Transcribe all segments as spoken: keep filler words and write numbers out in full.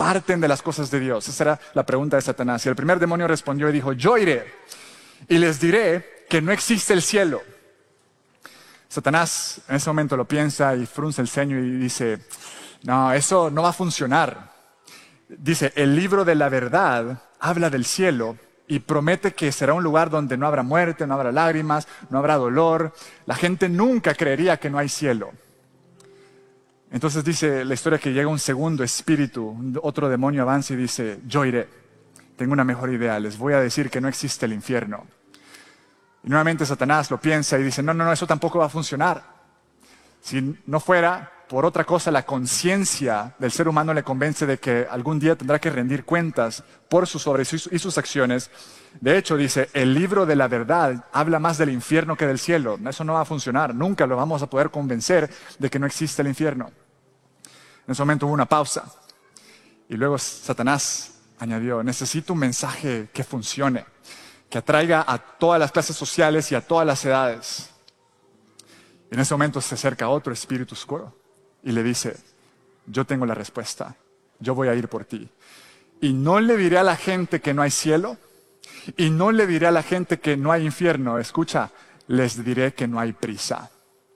aparten de las cosas de Dios. Esa era la pregunta de Satanás. Y el primer demonio respondió y dijo, yo iré y les diré que no existe el cielo. Satanás en ese momento lo piensa y frunce el ceño y dice, no, eso no va a funcionar. Dice, el libro de la verdad habla del cielo y promete que será un lugar donde no habrá muerte, no habrá lágrimas, no habrá dolor. La gente nunca creería que no hay cielo. Entonces dice la historia que llega un segundo espíritu, otro demonio avanza y dice, yo iré. Tengo una mejor idea, les voy a decir que no existe el infierno. Y nuevamente Satanás lo piensa y dice, no, no, no, eso tampoco va a funcionar. Si no fuera por otra cosa, la conciencia del ser humano le convence de que algún día tendrá que rendir cuentas por sus obras y sus acciones. De hecho, dice, el libro de la verdad habla más del infierno que del cielo. Eso no va a funcionar, nunca lo vamos a poder convencer de que no existe el infierno. En ese momento hubo una pausa. Y luego Satanás añadió, necesito un mensaje que funcione, que atraiga a todas las clases sociales y a todas las edades. Y en ese momento se acerca otro espíritu oscuro y le dice, yo tengo la respuesta, yo voy a ir por ti. Y no le diré a la gente que no hay cielo, y no le diré a la gente que no hay infierno. Escucha, les diré que no hay prisa.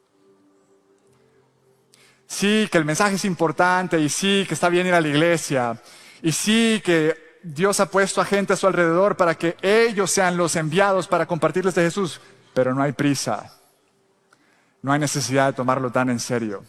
Sí, que el mensaje es importante, y sí, que está bien ir a la iglesia, y sí, que Dios ha puesto a gente a su alrededor para que ellos sean los enviados para compartirles de Jesús, pero no hay prisa. No hay necesidad de tomarlo tan en serio.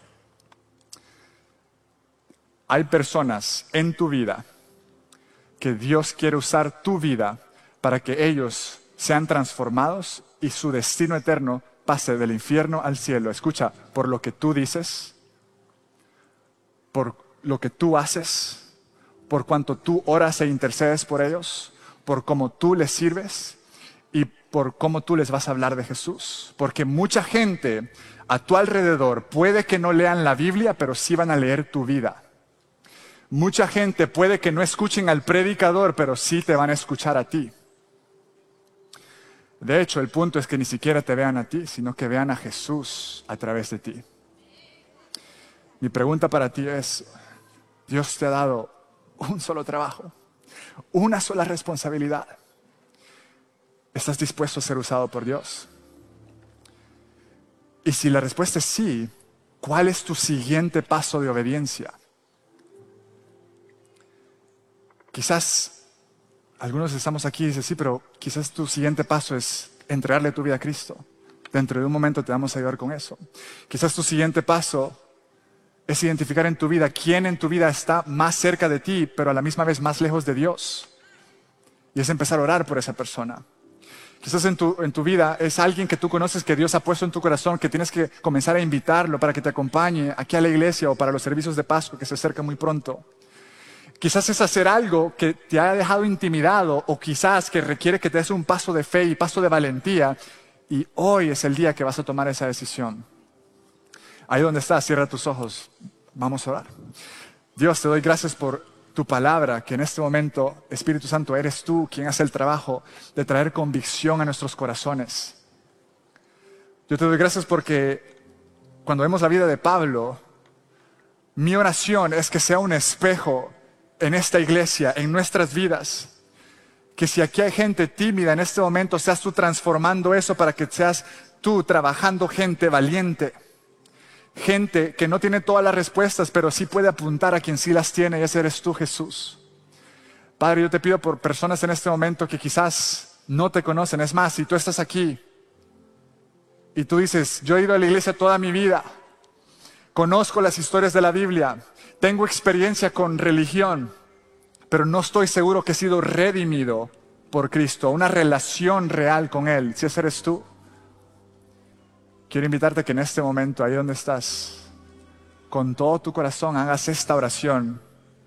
Hay personas en tu vida que Dios quiere usar tu vida para que ellos sean transformados y su destino eterno pase del infierno al cielo. Escucha, por lo que tú dices, por lo que tú haces, por cuanto tú oras e intercedes por ellos, por cómo tú les sirves y por cómo tú les vas a hablar de Jesús. Porque mucha gente a tu alrededor puede que no lean la Biblia, pero sí van a leer tu vida. Mucha gente puede que no escuchen al predicador, pero sí te van a escuchar a ti. De hecho, el punto es que ni siquiera te vean a ti, sino que vean a Jesús a través de ti. Mi pregunta para ti es, Dios te ha dado un solo trabajo, una sola responsabilidad. ¿Estás dispuesto a ser usado por Dios? Y si la respuesta es sí, ¿cuál es tu siguiente paso de obediencia? Quizás algunos estamos aquí y dicen, sí, pero quizás tu siguiente paso es entregarle tu vida a Cristo. Dentro de un momento te vamos a ayudar con eso. Quizás tu siguiente paso es identificar en tu vida quién en tu vida está más cerca de ti, pero a la misma vez más lejos de Dios. Y es empezar a orar por esa persona. Quizás en tu, en tu vida es alguien que tú conoces, que Dios ha puesto en tu corazón, que tienes que comenzar a invitarlo para que te acompañe aquí a la iglesia o para los servicios de Pascua que se acercan muy pronto. Quizás es hacer algo que te haya dejado intimidado, o quizás que requiere que te des un paso de fe y paso de valentía, y hoy es el día que vas a tomar esa decisión. Ahí donde estás, cierra tus ojos. Vamos a orar. Dios, te doy gracias por tu palabra, que en este momento, Espíritu Santo, eres tú quien hace el trabajo de traer convicción a nuestros corazones. Yo te doy gracias porque cuando vemos la vida de Pablo, mi oración es que sea un espejo en esta iglesia, en nuestras vidas. Que si aquí hay gente tímida en este momento, seas tú transformando eso para que seas tú trabajando gente valiente. Gente que no tiene todas las respuestas, pero sí puede apuntar a quien sí las tiene, y ese eres tú, Jesús. Padre, yo te pido por personas en este momento que quizás no te conocen. Es más, si tú estás aquí y tú dices, yo he ido a la iglesia toda mi vida, conozco las historias de la Biblia, tengo experiencia con religión, pero no estoy seguro que he sido redimido por Cristo, una relación real con Él. Si ese eres tú, quiero invitarte a que en este momento, ahí donde estás, con todo tu corazón hagas esta oración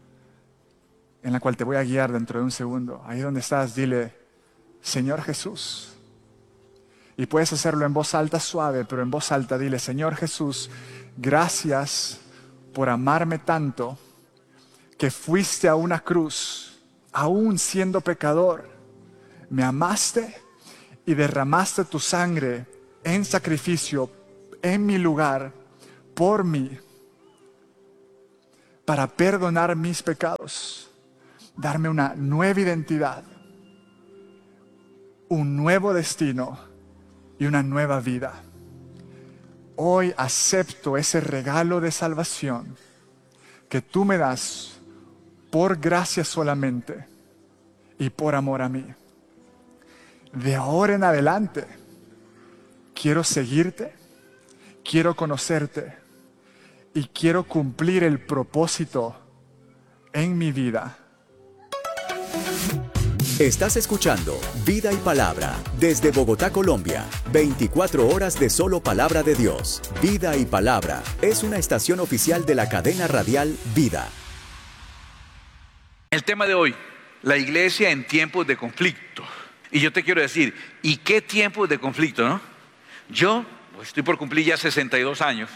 en la cual te voy a guiar dentro de un segundo. Ahí donde estás, dile, Señor Jesús. Y puedes hacerlo en voz alta, suave, pero en voz alta dile, Señor Jesús, gracias por amarme tanto que fuiste a una cruz, aún siendo pecador. Me amaste y derramaste tu sangre en sacrificio, en mi lugar, por mí. para perdonar mis pecados, darme una nueva identidad, un nuevo destino y una nueva vida. Hoy acepto ese regalo de salvación que tú me das por gracia solamente y por amor a mí. De ahora en adelante, quiero seguirte, quiero conocerte y quiero cumplir el propósito en mi vida. Estás escuchando Vida y Palabra desde Bogotá, Colombia. veinticuatro horas de solo palabra de Dios. Vida y Palabra es una estación oficial de la cadena radial Vida. El tema de hoy, la iglesia en tiempos de conflicto. Y yo te quiero decir, ¿y qué tiempos de conflicto, no? Yo pues, estoy por cumplir ya sesenta y dos años.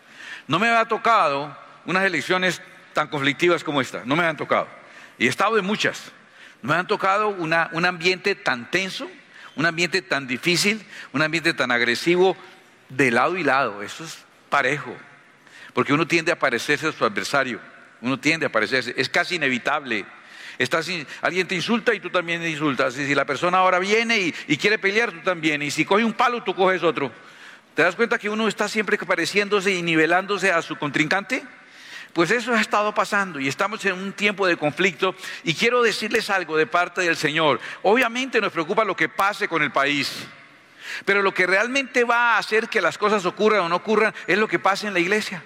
No me había tocado unas elecciones tan conflictivas como esta. No me habían tocado. Y he estado en muchas. No me han tocado una, un ambiente tan tenso, un ambiente tan difícil, un ambiente tan agresivo de lado y lado. Eso es parejo. Porque uno tiende a parecerse a su adversario. Uno tiende a parecerse. Es casi inevitable. Estás, alguien te insulta y tú también te insultas. Y si la persona ahora viene y, y quiere pelear, tú también. Y si coge un palo, tú coges otro. ¿Te das cuenta que uno está siempre pareciéndose y nivelándose a su contrincante? Pues eso ha estado pasando y estamos en un tiempo de conflicto. Y quiero decirles algo de parte del Señor. Obviamente nos preocupa lo que pase con el país. Pero lo que realmente va a hacer que las cosas ocurran o no ocurran es lo que pasa en la iglesia.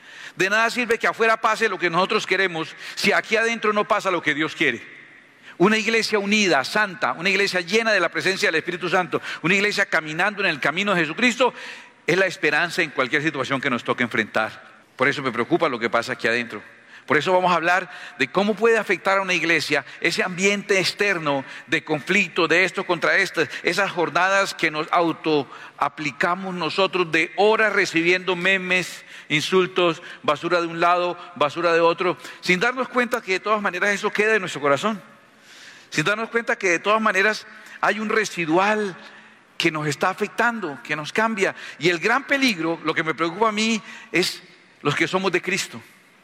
De nada sirve que afuera pase lo que nosotros queremos si aquí adentro no pasa lo que Dios quiere. Una iglesia unida, santa, una iglesia llena de la presencia del Espíritu Santo, una iglesia caminando en el camino de Jesucristo, es la esperanza en cualquier situación que nos toque enfrentar. Por eso me preocupa lo que pasa aquí adentro. Por eso vamos a hablar de cómo puede afectar a una iglesia ese ambiente externo de conflicto, de esto contra esto, esas jornadas que nos autoaplicamos nosotros de horas recibiendo memes, insultos, basura de un lado, basura de otro, sin darnos cuenta que de todas maneras eso queda en nuestro corazón, sin darnos cuenta que de todas maneras hay un residual que nos está afectando, que nos cambia. Y el gran peligro, lo que me preocupa a mí, es los que somos de Cristo.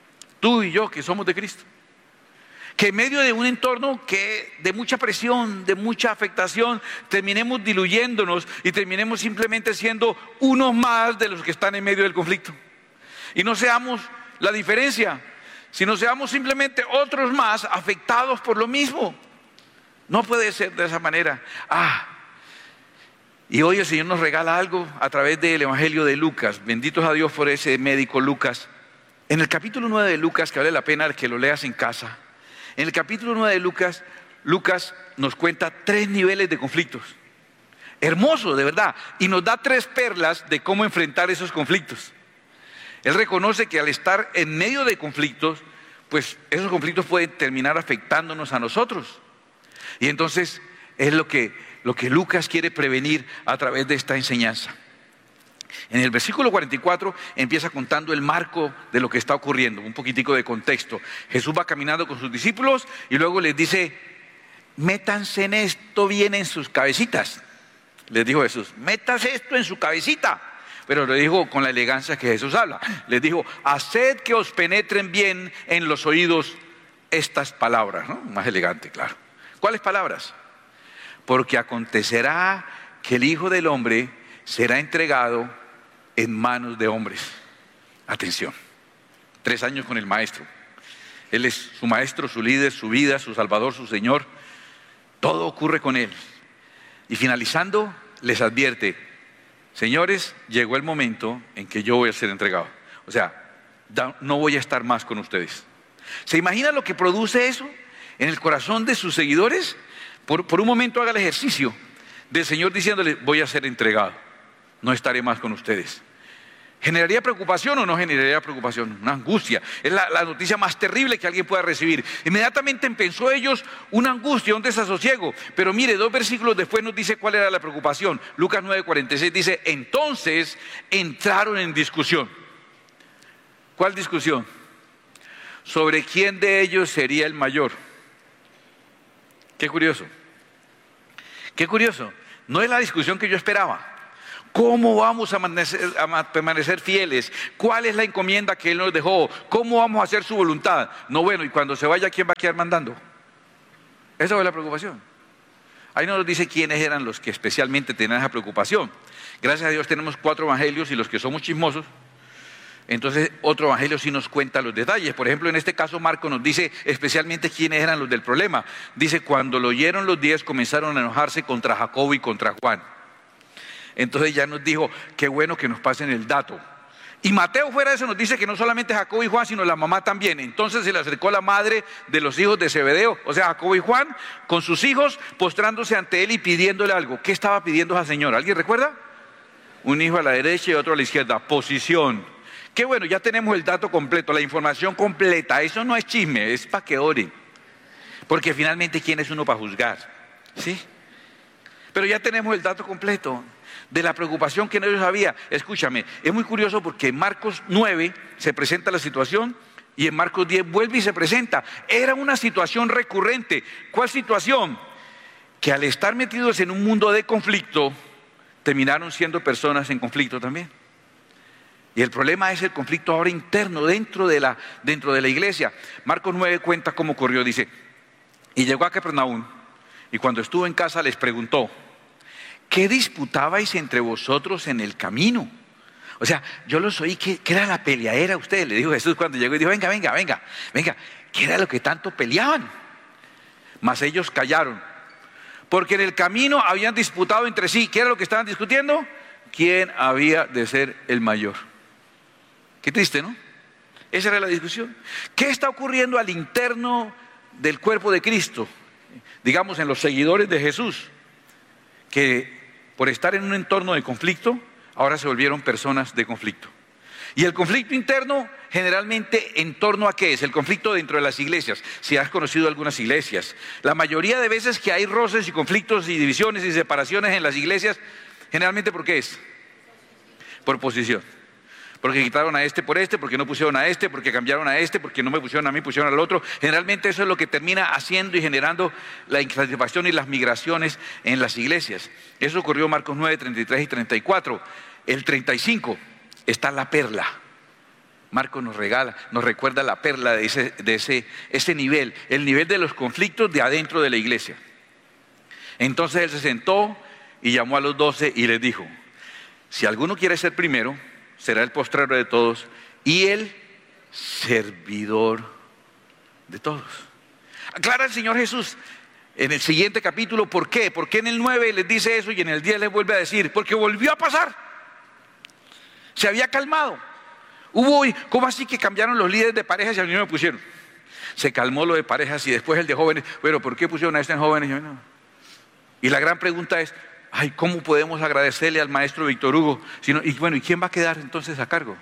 Tú y yo que somos de Cristo, que en medio de un entorno que de mucha presión, de mucha afectación, terminemos diluyéndonos y terminemos simplemente siendo unos más de los que están en medio del conflicto. Y no seamos la diferencia, sino seamos simplemente otros más afectados por lo mismo. No puede ser de esa manera. Ah, y hoy el Señor nos regala algo a través del Evangelio de Lucas. Benditos a Dios por ese médico Lucas. En el capítulo nueve de Lucas, que vale la pena que lo leas en casa, en el capítulo nueve de Lucas, Lucas nos cuenta tres niveles de conflictos. Hermoso, de verdad. Y nos da tres perlas de cómo enfrentar esos conflictos. Él reconoce que al estar en medio de conflictos, pues esos conflictos pueden terminar afectándonos a nosotros. Y entonces es lo que, lo que Lucas quiere prevenir a través de esta enseñanza. En el versículo cuarenta y cuatro empieza contando el marco de lo que está ocurriendo, un poquitico de contexto. Jesús va caminando con sus discípulos y luego les dice, métanse en esto bien en sus cabecitas. Les dijo Jesús, métase esto en su cabecita. Pero le dijo con la elegancia que Jesús habla. Les dijo, haced que os penetren bien en los oídos estas palabras, ¿no? Más elegante, claro. ¿Cuáles palabras? Porque acontecerá que el Hijo del Hombre será entregado en manos de hombres. Atención, tres años con el maestro. Él es su maestro, su líder, su vida, su salvador, su Señor. Todo ocurre con él. Y finalizando, les advierte, señores, llegó el momento en que yo voy a ser entregado. O sea, no voy a estar más con ustedes. ¿Se imagina lo que produce eso en el corazón de sus seguidores? Por, por un momento haga el ejercicio del Señor diciéndole, voy a ser entregado. No estaré más con ustedes. ¿Generaría preocupación o no generaría preocupación? Una angustia. Es la, la noticia más terrible que alguien pueda recibir. Inmediatamente pensó ellos una angustia, un desasosiego. Pero mire, dos versículos después nos dice cuál era la preocupación. Lucas nueve cuarenta y seis dice, entonces entraron en discusión. ¿Cuál discusión? Sobre quién de ellos sería el mayor. Qué curioso. Qué curioso. No es la discusión que yo esperaba. ¿Cómo vamos a permanecer, a permanecer fieles? ¿Cuál es la encomienda que Él nos dejó? ¿Cómo vamos a hacer su voluntad? No, bueno, y cuando se vaya, ¿quién va a quedar mandando? Esa fue la preocupación. Ahí no nos dice quiénes eran los que especialmente tenían esa preocupación. Gracias a Dios tenemos cuatro evangelios y los que somos chismosos, entonces otro evangelio sí nos cuenta los detalles. Por ejemplo, en este caso Marco nos dice especialmente quiénes eran los del problema. Dice, cuando lo oyeron los diez comenzaron a enojarse contra Jacobo y contra Juan. Entonces ya nos dijo, qué bueno que nos pasen el dato. Y Mateo fuera de eso nos dice que no solamente Jacobo y Juan, sino la mamá también. Entonces se le acercó la madre de los hijos de Zebedeo, o sea, Jacobo y Juan, con sus hijos, postrándose ante él y pidiéndole algo. ¿Qué estaba pidiendo esa señora? ¿Alguien recuerda? Un hijo a la derecha y otro a la izquierda, posición. Qué bueno, ya tenemos el dato completo, la información completa. Eso no es chisme, es para que oren. Porque finalmente, ¿quién es uno para juzgar? ¿Sí? Pero ya tenemos el dato completo de la preocupación que ellos había. Escúchame, es muy curioso porque en Marcos nueve se presenta la situación y en Marcos diez vuelve y se presenta. Era una situación recurrente. ¿Cuál situación? Que al estar metidos en un mundo de conflicto, terminaron siendo personas en conflicto también. Y el problema es el conflicto ahora interno dentro de la, dentro de la iglesia. Marcos nueve cuenta cómo ocurrió, dice, y llegó a Capernaum y cuando estuvo en casa les preguntó, ¿qué disputabais entre vosotros en el camino? O sea, yo los oí, que, que era la peleadera ustedes, le dijo Jesús cuando llegó y dijo, venga, venga, venga, venga, ¿qué era lo que tanto peleaban? Mas ellos callaron, porque en el camino habían disputado entre sí. ¿Qué era lo que estaban discutiendo? ¿Quién había de ser el mayor? Qué triste, ¿no? Esa era la discusión. ¿Qué está ocurriendo al interno del cuerpo de Cristo? Digamos, en los seguidores de Jesús, que por estar en un entorno de conflicto, ahora se volvieron personas de conflicto. Y el conflicto interno, generalmente, ¿en torno a qué es? El conflicto dentro de las iglesias. Si has conocido algunas iglesias, la mayoría de veces que hay roces y conflictos y divisiones y separaciones en las iglesias, generalmente, ¿por qué es? Por posición. Porque quitaron a este por este, porque no pusieron a este, porque cambiaron a este, porque no me pusieron a mí, pusieron al otro. Generalmente eso es lo que termina haciendo y generando la insatisfacción y las migraciones en las iglesias. Eso ocurrió en Marcos nueve, treinta y tres y treinta y cuatro. El treinta y cinco está la perla. Marcos nos regala, nos recuerda la perla de ese, de ese, ese nivel, el nivel de los conflictos de adentro de la iglesia. Entonces él se sentó y llamó a los doce y les dijo, si alguno quiere ser primero, será el postrero de todos y el servidor de todos. Aclara el Señor Jesús en el siguiente capítulo, ¿por qué? ¿Por qué en el nueve les dice eso y en el diez les vuelve a decir? Porque volvió a pasar. Se había calmado. Hubo, ¿cómo así que cambiaron los líderes de parejas y a mí no me pusieron? Se calmó lo de parejas y después el de jóvenes. Bueno, ¿por qué pusieron a este en jóvenes? Yo, no. Y la gran pregunta es, ay, ¿cómo podemos agradecerle al maestro Víctor Hugo? Si no, y bueno, ¿y quién va a quedar entonces a cargo?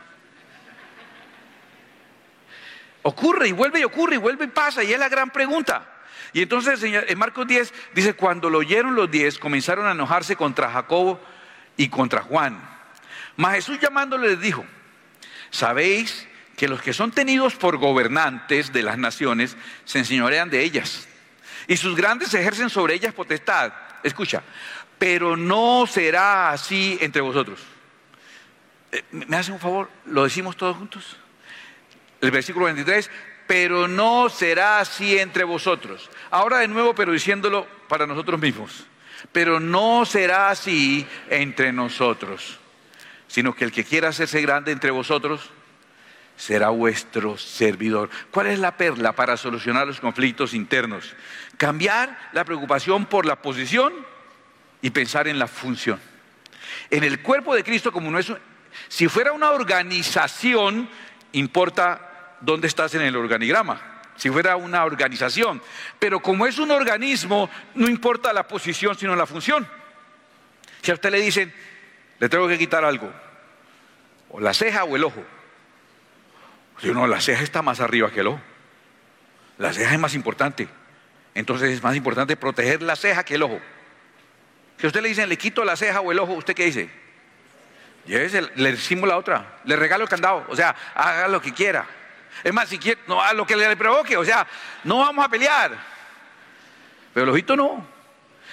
Ocurre y vuelve y ocurre y vuelve y pasa, y es la gran pregunta. Y entonces en Marcos diez dice, cuando lo oyeron los diez, comenzaron a enojarse contra Jacobo y contra Juan. Mas Jesús llamándole les dijo, sabéis que los que son tenidos por gobernantes de las naciones se enseñorean de ellas, y sus grandes ejercen sobre ellas potestad. Escucha, pero no será así entre vosotros. ¿Me hacen un favor? ¿Lo decimos todos juntos? El versículo veintitrés, pero no será así entre vosotros. Ahora de nuevo, pero diciéndolo para nosotros mismos. Pero no será así entre nosotros, sino que el que quiera hacerse grande entre vosotros será vuestro servidor. ¿Cuál es la perla para solucionar los conflictos internos? Cambiar la preocupación por la posición y pensar en la función. En el cuerpo de Cristo, como no es, si fuera una organización, importa dónde estás en el organigrama. Si fuera una organización, pero como es un organismo, no importa la posición, sino la función. Si a usted le dicen, le tengo que quitar algo, o la ceja o el ojo, si no, la ceja está más arriba que el ojo. La ceja es más importante. Entonces es más importante proteger la ceja que el ojo. Si a usted le dicen, le quito la ceja o el ojo, ¿usted qué dice? Llévese, le decimos la otra, le regalo el candado, o sea, haga lo que quiera. Es más, si quiere, no, a lo que le provoque, o sea, no vamos a pelear. Pero el ojito no.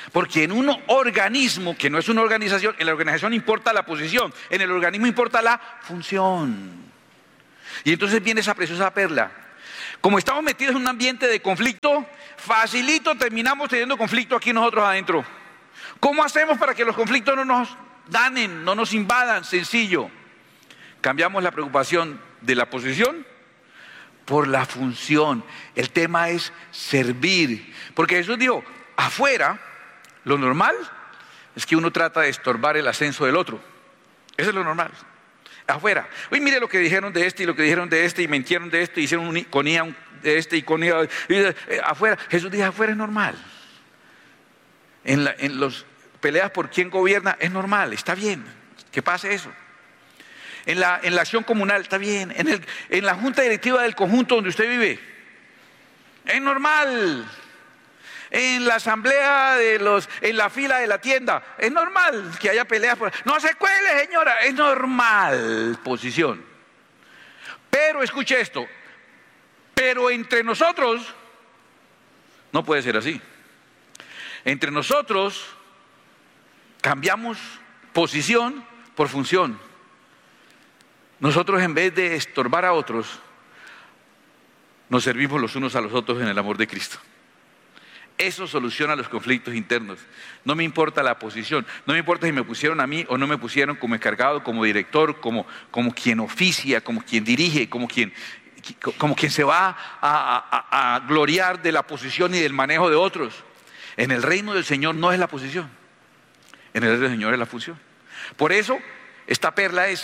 Porque en un organismo que no es una organización, en la organización importa la posición, en el organismo importa la función. Y entonces viene esa preciosa perla. Como estamos metidos en un ambiente de conflicto, facilito terminamos teniendo conflicto aquí nosotros adentro. ¿Cómo hacemos para que los conflictos no nos dañen, no nos invadan? Sencillo. Cambiamos la preocupación de la posición por la función. El tema es servir. Porque Jesús dijo, afuera, lo normal es que uno trata de estorbar el ascenso del otro. Eso es lo normal. Afuera. Uy, mire lo que dijeron de este y lo que dijeron de este y mintieron de este y hicieron un iconía de este y iconía de, eh, afuera. Jesús dijo, afuera es normal. En, la, en las peleas por quién gobierna es normal, está bien que pase eso. En la, en la acción comunal está bien. En, el, en la junta directiva del conjunto donde usted vive es normal. En la asamblea de los, en la fila de la tienda, es normal que haya peleas por... No se cuele, señora, es normal posición. Pero escuche esto, pero entre nosotros no puede ser así. Entre nosotros cambiamos posición por función. Nosotros, en vez de estorbar a otros, nos servimos los unos a los otros en el amor de Cristo. Eso soluciona los conflictos internos. No me importa la posición, no me importa si me pusieron a mí o no me pusieron como encargado, como director, como, como quien oficia, como quien dirige, como quien, como quien se va a, a, a gloriar de la posición y del manejo de otros. En el reino del Señor no es la posición, en el reino del Señor es la función. Por eso, esta perla es,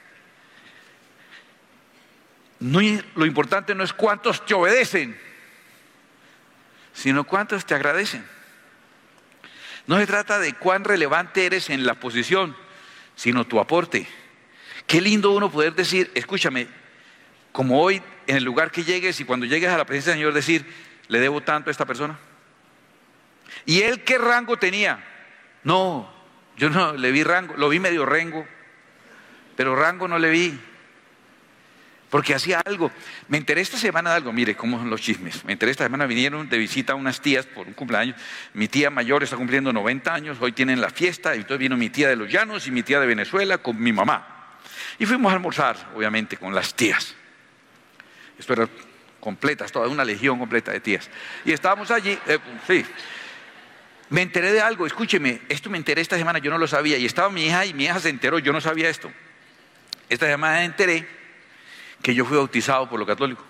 no, lo importante no es cuántos te obedecen, sino cuántos te agradecen. No se trata de cuán relevante eres en la posición, sino tu aporte. Qué lindo uno poder decir, escúchame, como hoy en el lugar que llegues y cuando llegues a la presencia del Señor decir, le debo tanto a esta persona. ¿Y él qué rango tenía? No, yo no le vi rango, lo vi medio rengo, pero rango no le vi. Porque hacía algo. Me enteré esta semana de algo, mire cómo son los chismes. Me enteré esta semana, vinieron de visita unas tías por un cumpleaños. Mi tía mayor está cumpliendo noventa años, hoy tienen la fiesta, y entonces vino mi tía de Los Llanos y mi tía de Venezuela con mi mamá. Y fuimos a almorzar, obviamente, con las tías. Esto era completas, toda una legión completa de tías. Y estábamos allí, eh, sí. Me enteré de algo, escúcheme, esto me enteré esta semana, yo no lo sabía. Y estaba mi hija y mi hija se enteró, yo no sabía esto. Esta semana me enteré que yo fui bautizado por lo católico.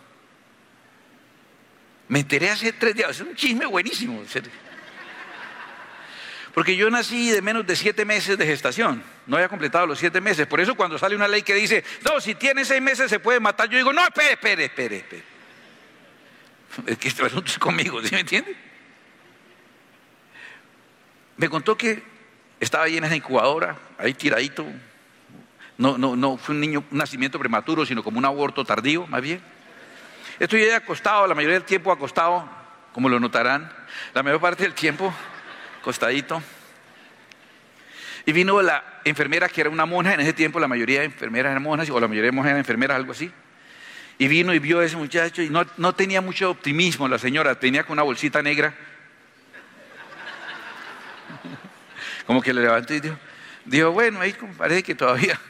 Me enteré hace tres días, es un chisme buenísimo. Porque yo nací de menos de siete meses de gestación, no había completado los siete meses. Por eso cuando sale una ley que dice, no, si tiene seis meses se puede matar, yo digo, no, espere, espere, espere, espere. Es que este asunto es conmigo, ¿sí me entiende? Me contó que estaba ahí en esa incubadora, ahí tiradito. No, no, no fue un niño, un nacimiento prematuro, sino como un aborto tardío, más bien. Estoy ahí acostado, la mayoría del tiempo acostado, como lo notarán, la mayor parte del tiempo acostadito. Y vino la enfermera, que era una monja, en ese tiempo la mayoría de enfermeras eran monjas, o la mayoría de monjas eran enfermeras, algo así. Y vino y vio a ese muchacho, y no, no tenía mucho optimismo la señora, tenía con una bolsita negra. Como que le levantó y dijo, dijo, bueno, ahí parece que todavía.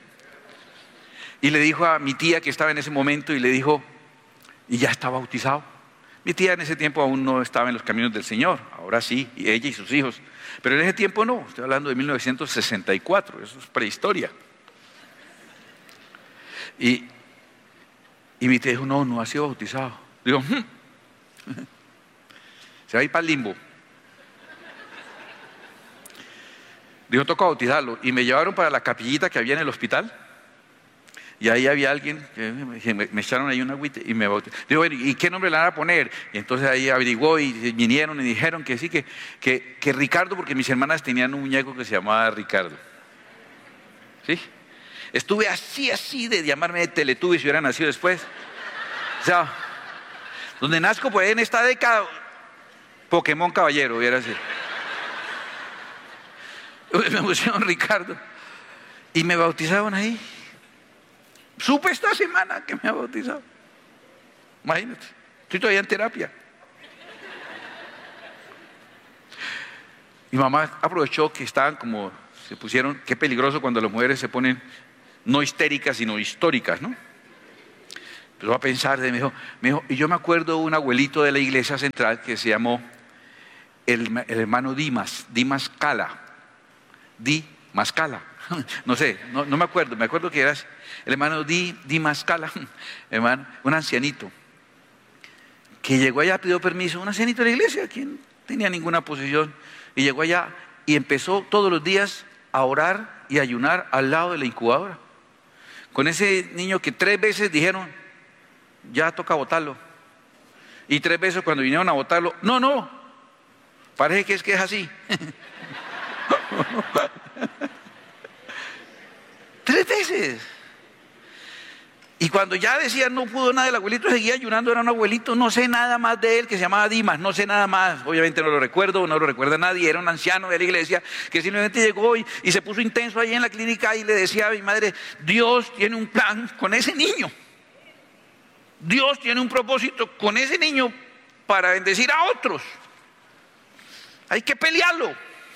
Y le dijo a mi tía que estaba en ese momento, y le dijo, y ya está bautizado. Mi tía en ese tiempo aún no estaba en los caminos del Señor, ahora sí, y ella y sus hijos. Pero en ese tiempo no, estoy hablando de mil novecientos sesenta y cuatro, eso es prehistoria. Y, y mi tía dijo, no, no ha sido bautizado. Digo, hm. se va a ir para el limbo. Dijo, toca bautizarlo. Y me llevaron para la capillita que había en el hospital. Y ahí había alguien, que me, me echaron ahí una agüita y me bautizaron. Digo, bueno, ¿y qué nombre le van a poner? Y entonces ahí averiguó y vinieron y dijeron que sí, que, que, que Ricardo, porque mis hermanas tenían un muñeco que se llamaba Ricardo. ¿Sí? Estuve así, así de llamarme de Teletubbies si hubiera nacido después. O sea, donde nazco, pues en esta década, Pokémon Caballero, hubiera así. Me pusieron Ricardo y me bautizaron ahí. Supe esta semana que me ha bautizado. Imagínate, estoy todavía en terapia. Mi mamá aprovechó que estaban como, se pusieron, qué peligroso cuando las mujeres se ponen no histéricas, sino históricas, ¿no? Pero va a pensar, me dijo, me dijo, y yo me acuerdo de un abuelito de la iglesia central que se llamó el, el hermano Dimas, Dimas Cala, Dimas Cala, no sé, no, no me acuerdo, me acuerdo que era el hermano Di, Dimas Cala, hermano, un ancianito, que llegó allá, pidió permiso, un ancianito de la iglesia, quien tenía ninguna posición, y llegó allá y empezó todos los días a orar y ayunar al lado de la incubadora, con ese niño que tres veces dijeron, ya toca botarlo. Y tres veces cuando vinieron a botarlo, no, no, parece que es que es así. Tres veces. Y cuando ya decían no pudo nada, el abuelito seguía ayunando, era un abuelito, no sé nada más de él, que se llamaba Dimas, no sé nada más, obviamente no lo recuerdo, no lo recuerda nadie, era un anciano de la iglesia que simplemente llegó y, y se puso intenso ahí en la clínica y le decía a mi madre, Dios tiene un plan con ese niño. Dios tiene un propósito con ese niño para bendecir a otros. Hay que pelearlo.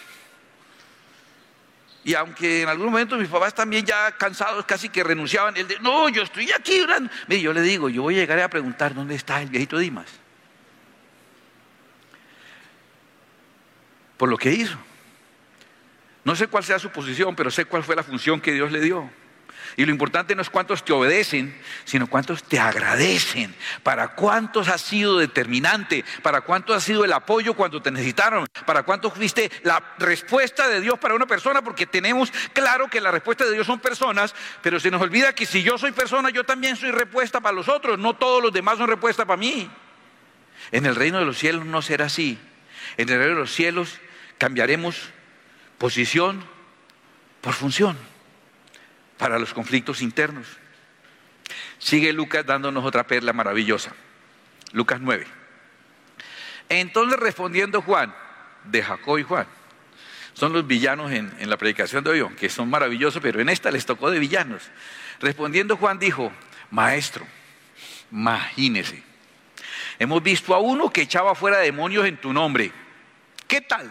Y aunque en algún momento mis papás también ya cansados casi que renunciaban, él de, no, yo estoy aquí orando. Mire, yo le digo, yo voy a llegar a preguntar dónde está el viejito Dimas. Por lo que hizo. No sé cuál sea su posición, pero sé cuál fue la función que Dios le dio. Y lo importante no es cuántos te obedecen, sino cuántos te agradecen. Para cuántos has sido determinante, para cuántos has sido el apoyo cuando te necesitaron, para cuántos fuiste la respuesta de Dios para una persona, porque tenemos claro que la respuesta de Dios son personas, pero se nos olvida que si yo soy persona, yo también soy respuesta para los otros, no todos los demás son respuesta para mí. En el reino de los cielos no será así. En el reino de los cielos cambiaremos posición por función para los conflictos internos. Sigue Lucas dándonos otra perla maravillosa. Lucas nueve. Entonces respondiendo Juan, de Jacob y Juan, son los villanos en, en la predicación de hoy, que son maravillosos, pero en esta les tocó de villanos. Respondiendo Juan dijo, maestro, imagínese, hemos visto a uno que echaba fuera demonios en tu nombre. ¿Qué tal?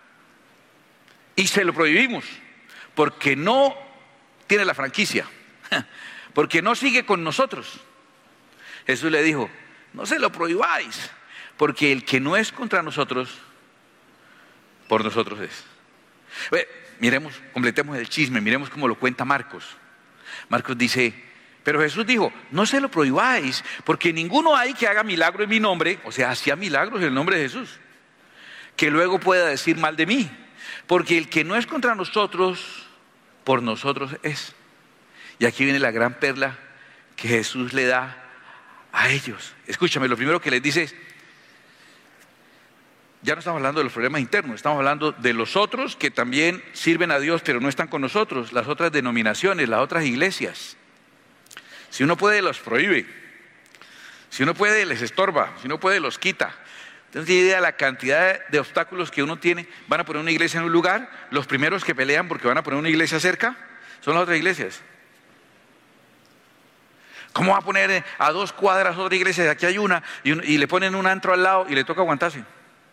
Y se lo prohibimos, porque no tiene la franquicia, porque no sigue con nosotros. Jesús le dijo, no se lo prohibáis, porque el que no es contra nosotros, por nosotros es. Bueno, miremos, completemos el chisme, miremos cómo lo cuenta Marcos. Marcos dice, pero Jesús dijo, no se lo prohibáis, porque ninguno hay que haga milagro en mi nombre, o sea, hacía milagros en el nombre de Jesús, que luego pueda decir mal de mí, porque el que no es contra nosotros, por nosotros es. Y aquí viene la gran perla que Jesús le da a ellos. Escúchame, lo primero que les dice es, ya no estamos hablando de los problemas internos, estamos hablando de los otros que también sirven a Dios pero no están con nosotros, las otras denominaciones, las otras iglesias. Si uno puede, los prohíbe. Si uno puede, les estorba. Si uno puede, los quita. Entonces, tiene idea de la cantidad de obstáculos que uno tiene. Van a poner una iglesia en un lugar, los primeros que pelean porque van a poner una iglesia cerca son las otras iglesias. ¿Cómo va a poner a dos cuadras otra iglesia? Aquí hay una y, un, y le ponen un antro al lado y le toca aguantarse.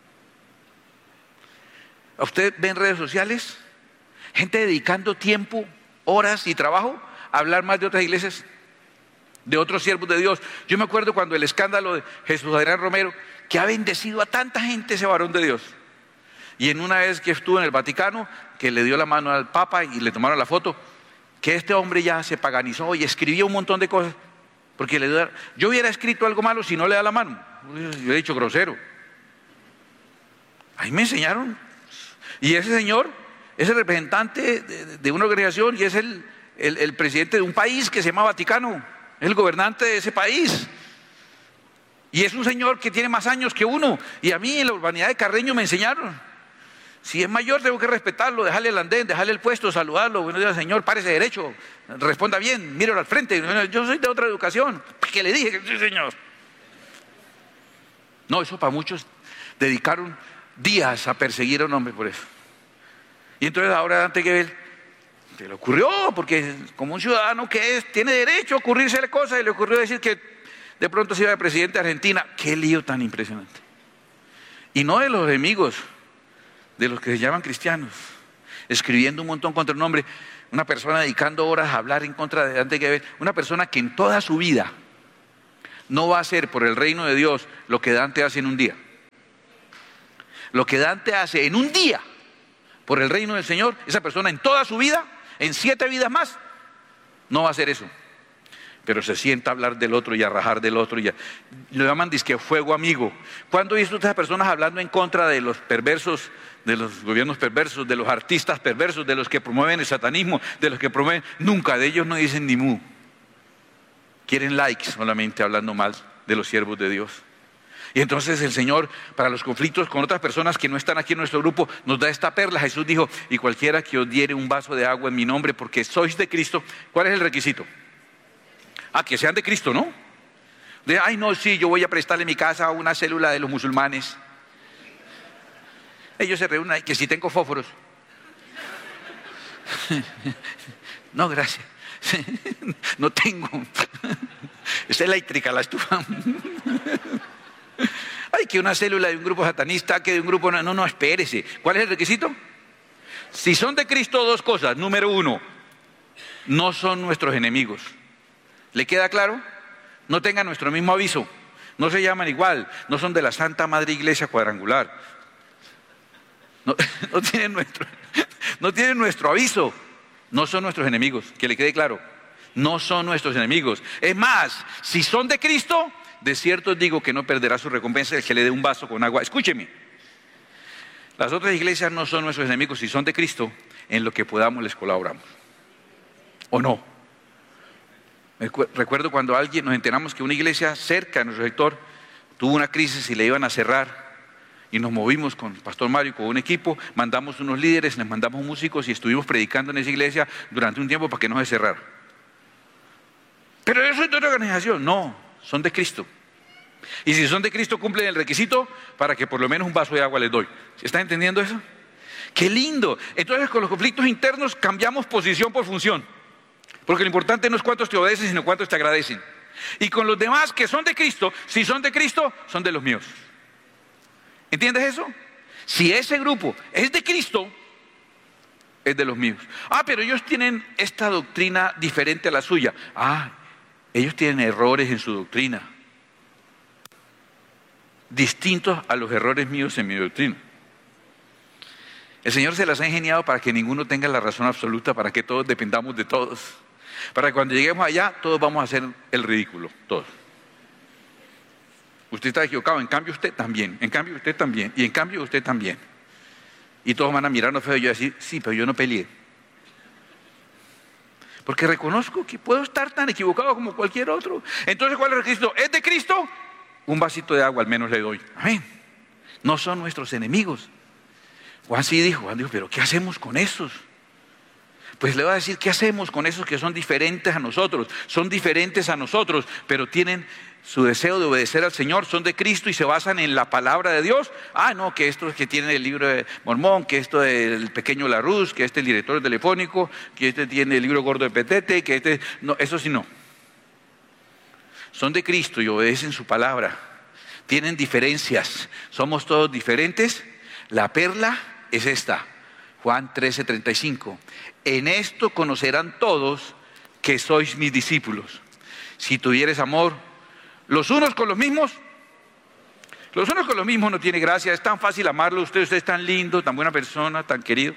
¿A usted ve en redes sociales gente dedicando tiempo, horas y trabajo a hablar más de otras iglesias, de otros siervos de Dios? Yo me acuerdo cuando el escándalo de Jesús Adrián Romero, que ha bendecido a tanta gente ese varón de Dios. Y en una vez que estuvo en el Vaticano, que le dio la mano al Papa y le tomaron la foto, que este hombre ya se paganizó y escribió un montón de cosas. Porque le dio, yo hubiera escrito algo malo si no le da la mano. Yo he dicho grosero. Ahí me enseñaron. Y ese señor es el representante de, de una organización y es el, el, el presidente de un país que se llama Vaticano. Es el gobernante de ese país. Y es un señor que tiene más años que uno. Y a mí en la urbanidad de Carreño me enseñaron. Si es mayor tengo que respetarlo, dejarle el andén, dejarle el puesto, saludarlo. Buenos días, señor, párese derecho, responda bien, míralo al frente. Yo soy de otra educación. ¿Qué le dije? Sí, señor. No, eso para muchos dedicaron días a perseguir a un hombre por eso. Y entonces ahora Dante Gebel se le ocurrió, porque como un ciudadano que es, tiene derecho a ocurrírsele cosas, y le ocurrió decir que de pronto se iba de presidente de Argentina. Qué lío tan impresionante. Y no de los enemigos de los que se llaman cristianos, escribiendo un montón contra un hombre, una persona dedicando horas a hablar en contra de Dante Gebel, una persona que en toda su vida no va a hacer por el reino de Dios lo que Dante hace en un día. Lo que Dante hace en un día por el reino del Señor, esa persona en toda su vida, en siete vidas más, no va a hacer eso. Pero se sienta a hablar del otro y a rajar del otro. Y a, lo llaman disque fuego amigo. ¿Cuándo he visto a estas personas hablando en contra de los perversos, de los gobiernos perversos, de los artistas perversos, de los que promueven el satanismo, de los que promueven? Nunca, de ellos no dicen ni mu. Quieren likes solamente hablando mal de los siervos de Dios. Y entonces el Señor, para los conflictos con otras personas que no están aquí en nuestro grupo, nos da esta perla. Jesús dijo, y cualquiera que os diere un vaso de agua en mi nombre porque sois de Cristo, ¿cuál es el requisito? Ah, que sean de Cristo, ¿no? De, ay, no, sí, yo voy a prestarle mi casa a una célula de los musulmanes. Ellos se reúnen, que si tengo fósforos. No, gracias. No tengo. Es eléctrica la estufa. Ay, que una célula de un grupo satanista, que de un grupo... No, no, espérese. ¿Cuál es el requisito? Si son de Cristo, dos cosas. Número uno, no son nuestros enemigos. ¿Le queda claro? No tengan nuestro mismo aviso. No se llaman igual. No son de la Santa Madre Iglesia Cuadrangular. No, no tienen nuestro, no tienen nuestro aviso. No son nuestros enemigos. Que le quede claro. No son nuestros enemigos. Es más, si son de Cristo, de cierto os digo que no perderá su recompensa el que le dé un vaso con agua. Escúcheme. Las otras iglesias no son nuestros enemigos. Si son de Cristo, en lo que podamos les colaboramos. ¿O no? Recuerdo cuando alguien nos enteramos que una iglesia cerca de nuestro sector tuvo una crisis y le iban a cerrar. Y nos movimos con el pastor Mario, con un equipo, mandamos unos líderes, les mandamos músicos y estuvimos predicando en esa iglesia durante un tiempo para que no se cerrara. Pero yo soy de otra organización. No, son de Cristo. Y si son de Cristo cumplen el requisito para que por lo menos un vaso de agua les doy. ¿Están entendiendo eso? ¡Qué lindo! Entonces con los conflictos internos cambiamos posición por función. Porque lo importante no es cuántos te obedecen, sino cuántos te agradecen. Y con los demás que son de Cristo, si son de Cristo, son de los míos. ¿Entiendes eso? Si ese grupo es de Cristo, es de los míos. Ah, pero ellos tienen esta doctrina diferente a la suya. Ah, ellos tienen errores en su doctrina, distintos a los errores míos en mi doctrina. El Señor se las ha ingeniado para que ninguno tenga la razón absoluta, para que todos dependamos de todos. Para que cuando lleguemos allá, todos vamos a hacer el ridículo, todos. Usted está equivocado, en cambio usted también, en cambio usted también, y en cambio usted también. Y todos van a mirarnos feo y yo decir, sí, pero yo no peleé. Porque reconozco que puedo estar tan equivocado como cualquier otro. Entonces, ¿cuál es el requisito? ¿Es de Cristo? Un vasito de agua al menos le doy. Amén. No son nuestros enemigos. Juan sí dijo, Juan dijo, pero ¿qué hacemos con esos? Pues le voy a decir, ¿qué hacemos con esos que son diferentes a nosotros? Son diferentes a nosotros, pero tienen su deseo de obedecer al Señor, son de Cristo y se basan en la palabra de Dios. Ah, no, que estos que tienen el libro de Mormón, que esto del pequeño Larus, que este es el director telefónico, que este tiene el libro gordo de Petete, que este... No, eso sí no. Son de Cristo y obedecen su palabra. Tienen diferencias. Somos todos diferentes. La perla es esta. Juan trece, treinta y cinco. En esto conocerán todos que sois mis discípulos. Si tuvieres amor los unos con los mismos, los unos con los mismos no tiene gracia. Es tan fácil amarlo. Usted, usted es tan lindo, tan buena persona, tan querido.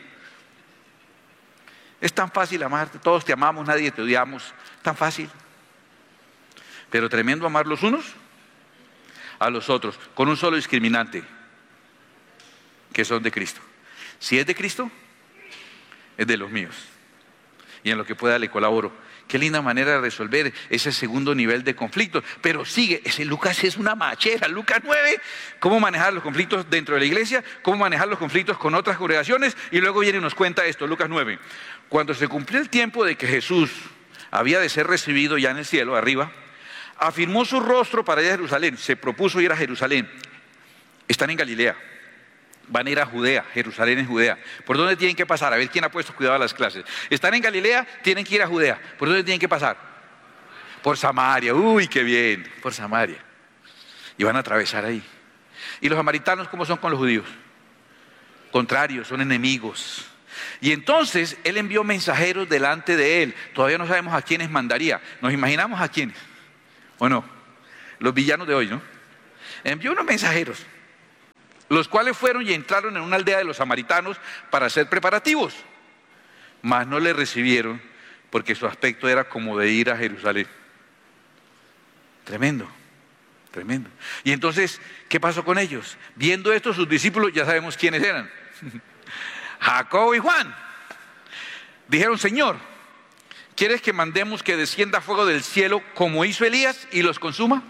Es tan fácil amarte. Todos te amamos, nadie te odiamos. Tan fácil. Pero tremendo amar los unos a los otros, con un solo discriminante, que son de Cristo. Si es de Cristo, es de los míos. Y en lo que pueda le colaboro. Qué linda manera de resolver ese segundo nivel de conflicto. Pero sigue, ese Lucas es una machera. Lucas nueve, cómo manejar los conflictos dentro de la iglesia, cómo manejar los conflictos con otras congregaciones. Y luego viene y nos cuenta esto, Lucas nueve. Cuando se cumplió el tiempo de que Jesús había de ser recibido ya en el cielo, arriba, afirmó su rostro para ir a Jerusalén. Se propuso ir a Jerusalén. Están en Galilea. Van a ir a Judea, Jerusalén es Judea. ¿Por dónde tienen que pasar? A ver quién ha puesto cuidado a las clases. Están en Galilea, tienen que ir a Judea. ¿Por dónde tienen que pasar? Por Samaria. Uy, qué bien, por Samaria. Y van a atravesar ahí. ¿Y los samaritanos cómo son con los judíos? contrarios, son enemigos. Y entonces Él envió mensajeros delante de Él. Todavía no sabemos a quiénes mandaría. Nos imaginamos a quiénes, ¿o no? Los villanos de hoy, ¿no? Envió unos mensajeros, los cuales fueron y entraron en una aldea de los samaritanos para hacer preparativos. Mas no le recibieron, porque su aspecto era como de ir a Jerusalén. Tremendo, tremendo. Y entonces, ¿qué pasó con ellos? Viendo esto, sus discípulos, ya sabemos quiénes eran. Jacobo y Juan. Dijeron: Señor, ¿quieres que mandemos que descienda fuego del cielo como hizo Elías y los consuma?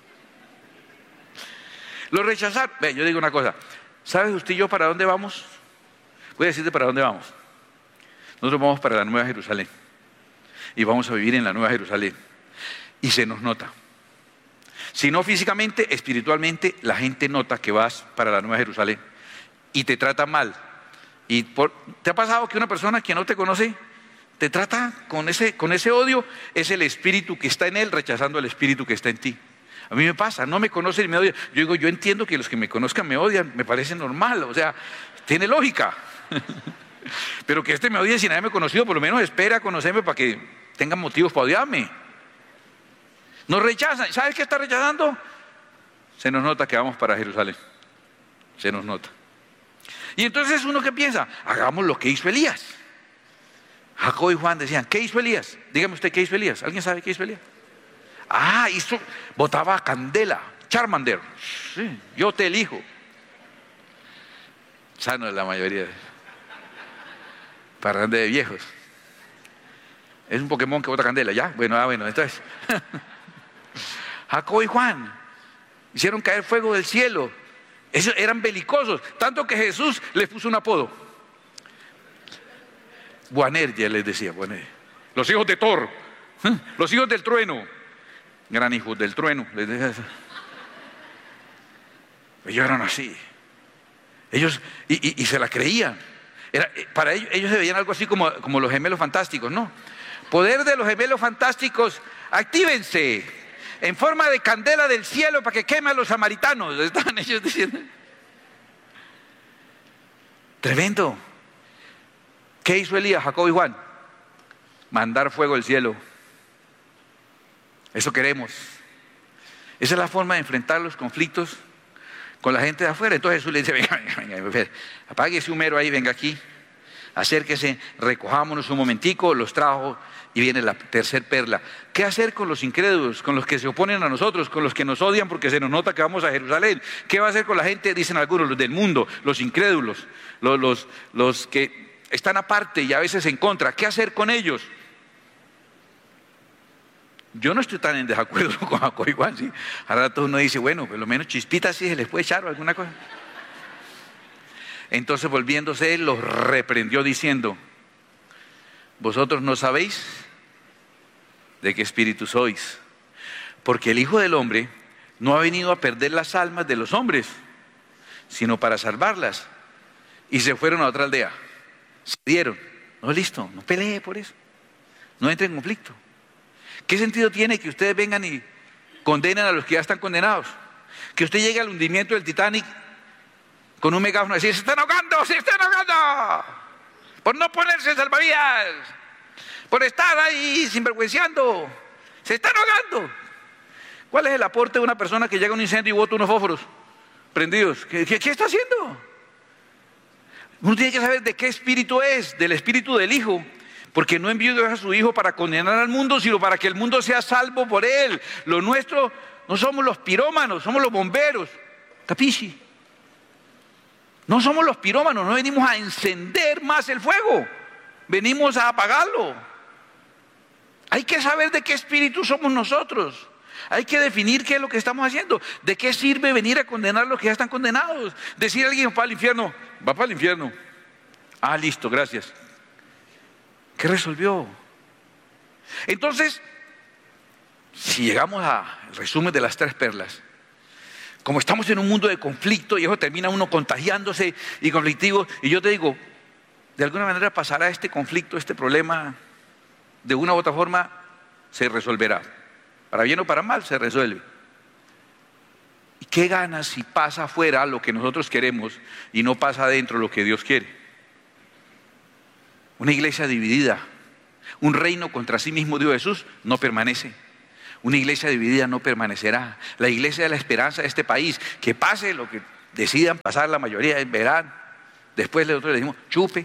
Los rechazaron. Ve, yo digo una cosa. ¿Sabes usted y yo para dónde vamos? Voy a decirte para dónde vamos. Nosotros vamos para la Nueva Jerusalén. Y vamos a vivir en la Nueva Jerusalén. Y se nos nota. Si no físicamente, espiritualmente, la gente nota que vas para la Nueva Jerusalén. Y te trata mal. Y por, ¿te ha pasado que una persona que no te conoce te trata con ese, con ese odio? Es el espíritu que está en él rechazando el espíritu que está en ti. A mí me pasa, no me conocen y me odian. Yo digo, yo entiendo que los que me conozcan me odian, me parece normal, o sea, tiene lógica. Pero que este me odie sin haberme conocido, por lo menos espera a conocerme para que tengan motivos para odiarme. Nos rechazan. ¿Sabes qué está rechazando? Se nos nota que vamos para Jerusalén. Se nos nota. Y entonces uno que piensa, hagamos lo que hizo Elías. Jacobo y Juan decían, ¿qué hizo Elías? Dígame usted, ¿qué hizo Elías? ¿Alguien sabe qué hizo Elías? Ah, hizo, botaba candela, Charmander. Sí, yo te elijo. Sano de la mayoría. Parranda de viejos. Es un Pokémon que bota candela, ¿ya? Bueno, ah, bueno, entonces. Jacobo y Juan hicieron caer fuego del cielo. Esos eran belicosos, tanto que Jesús les puso un apodo. Boanerges les decía, Boanerges. Los hijos de Thor, los hijos del trueno. Gran hijos del trueno, les decía eso. Ellos eran así. Ellos, y, y, y se la creían. Era, para ellos, ellos se veían algo así como, como los gemelos fantásticos, ¿no? Poder de los gemelos fantásticos, actívense en forma de candela del cielo para que queme a los samaritanos. Estaban ellos diciendo. Tremendo. ¿Qué hizo Elías, Jacobo y Juan? Mandar fuego del cielo. Eso queremos. Esa es la forma de enfrentar los conflictos con la gente de afuera. Entonces Jesús le dice, venga, venga, venga, apague ese humero ahí, venga aquí, acérquese, recojámonos un momentico, los trajo y viene la tercer perla. ¿Qué hacer con los incrédulos, con los que se oponen a nosotros, con los que nos odian porque se nos nota que vamos a Jerusalén? ¿Qué va a hacer con la gente? Dicen algunos, los del mundo, los incrédulos, los, los, los que están aparte y a veces en contra. ¿Qué hacer con ellos? Yo no estoy tan en desacuerdo con Jacobo y Juan, ¿sí? A rato uno dice, bueno, por lo menos chispitas sí se les puede echar o alguna cosa. Entonces volviéndose él los reprendió diciendo, vosotros no sabéis de qué espíritu sois, porque el Hijo del Hombre no ha venido a perder las almas de los hombres, sino para salvarlas. Y se fueron a otra aldea, se dieron. No, listo, no pelee por eso, no entre en conflicto. ¿Qué sentido tiene que ustedes vengan y condenen a los que ya están condenados? Que usted llegue al hundimiento del Titanic con un megáfono y decir, se están ahogando, se están ahogando, por no ponerse salvavidas, por estar ahí sinvergüenciando, se están ahogando. ¿Cuál es el aporte de una persona que llega a un incendio y bota unos fósforos prendidos? ¿Qué, qué, qué está haciendo? Uno tiene que saber de qué espíritu es, del espíritu del Hijo. Porque no envió Dios a su Hijo para condenar al mundo, sino para que el mundo sea salvo por Él. Lo nuestro no somos los pirómanos, somos los bomberos. ¿Capisci? No somos los pirómanos, no venimos a encender más el fuego, venimos a apagarlo. Hay que saber de qué espíritu somos nosotros. Hay que definir qué es lo que estamos haciendo. ¿De qué sirve venir a condenar a los que ya están condenados? Decir a alguien va para el infierno, va para el infierno. Ah, listo, gracias. ¿Qué resolvió? Entonces, si llegamos al resumen de las tres perlas, como estamos en un mundo de conflicto y eso termina uno contagiándose y conflictivo, y yo te digo, de alguna manera pasará este conflicto, este problema, de una u otra forma se resolverá. Para bien o para mal se resuelve. ¿Y qué ganas si pasa afuera lo que nosotros queremos y no pasa adentro lo que Dios quiere? Una iglesia dividida, un reino contra sí mismo, dijo Jesús, no permanece. Una iglesia dividida no permanecerá. La iglesia de la esperanza de este país, que pase lo que decidan pasar la mayoría, verán. Después nosotros le decimos, chupe.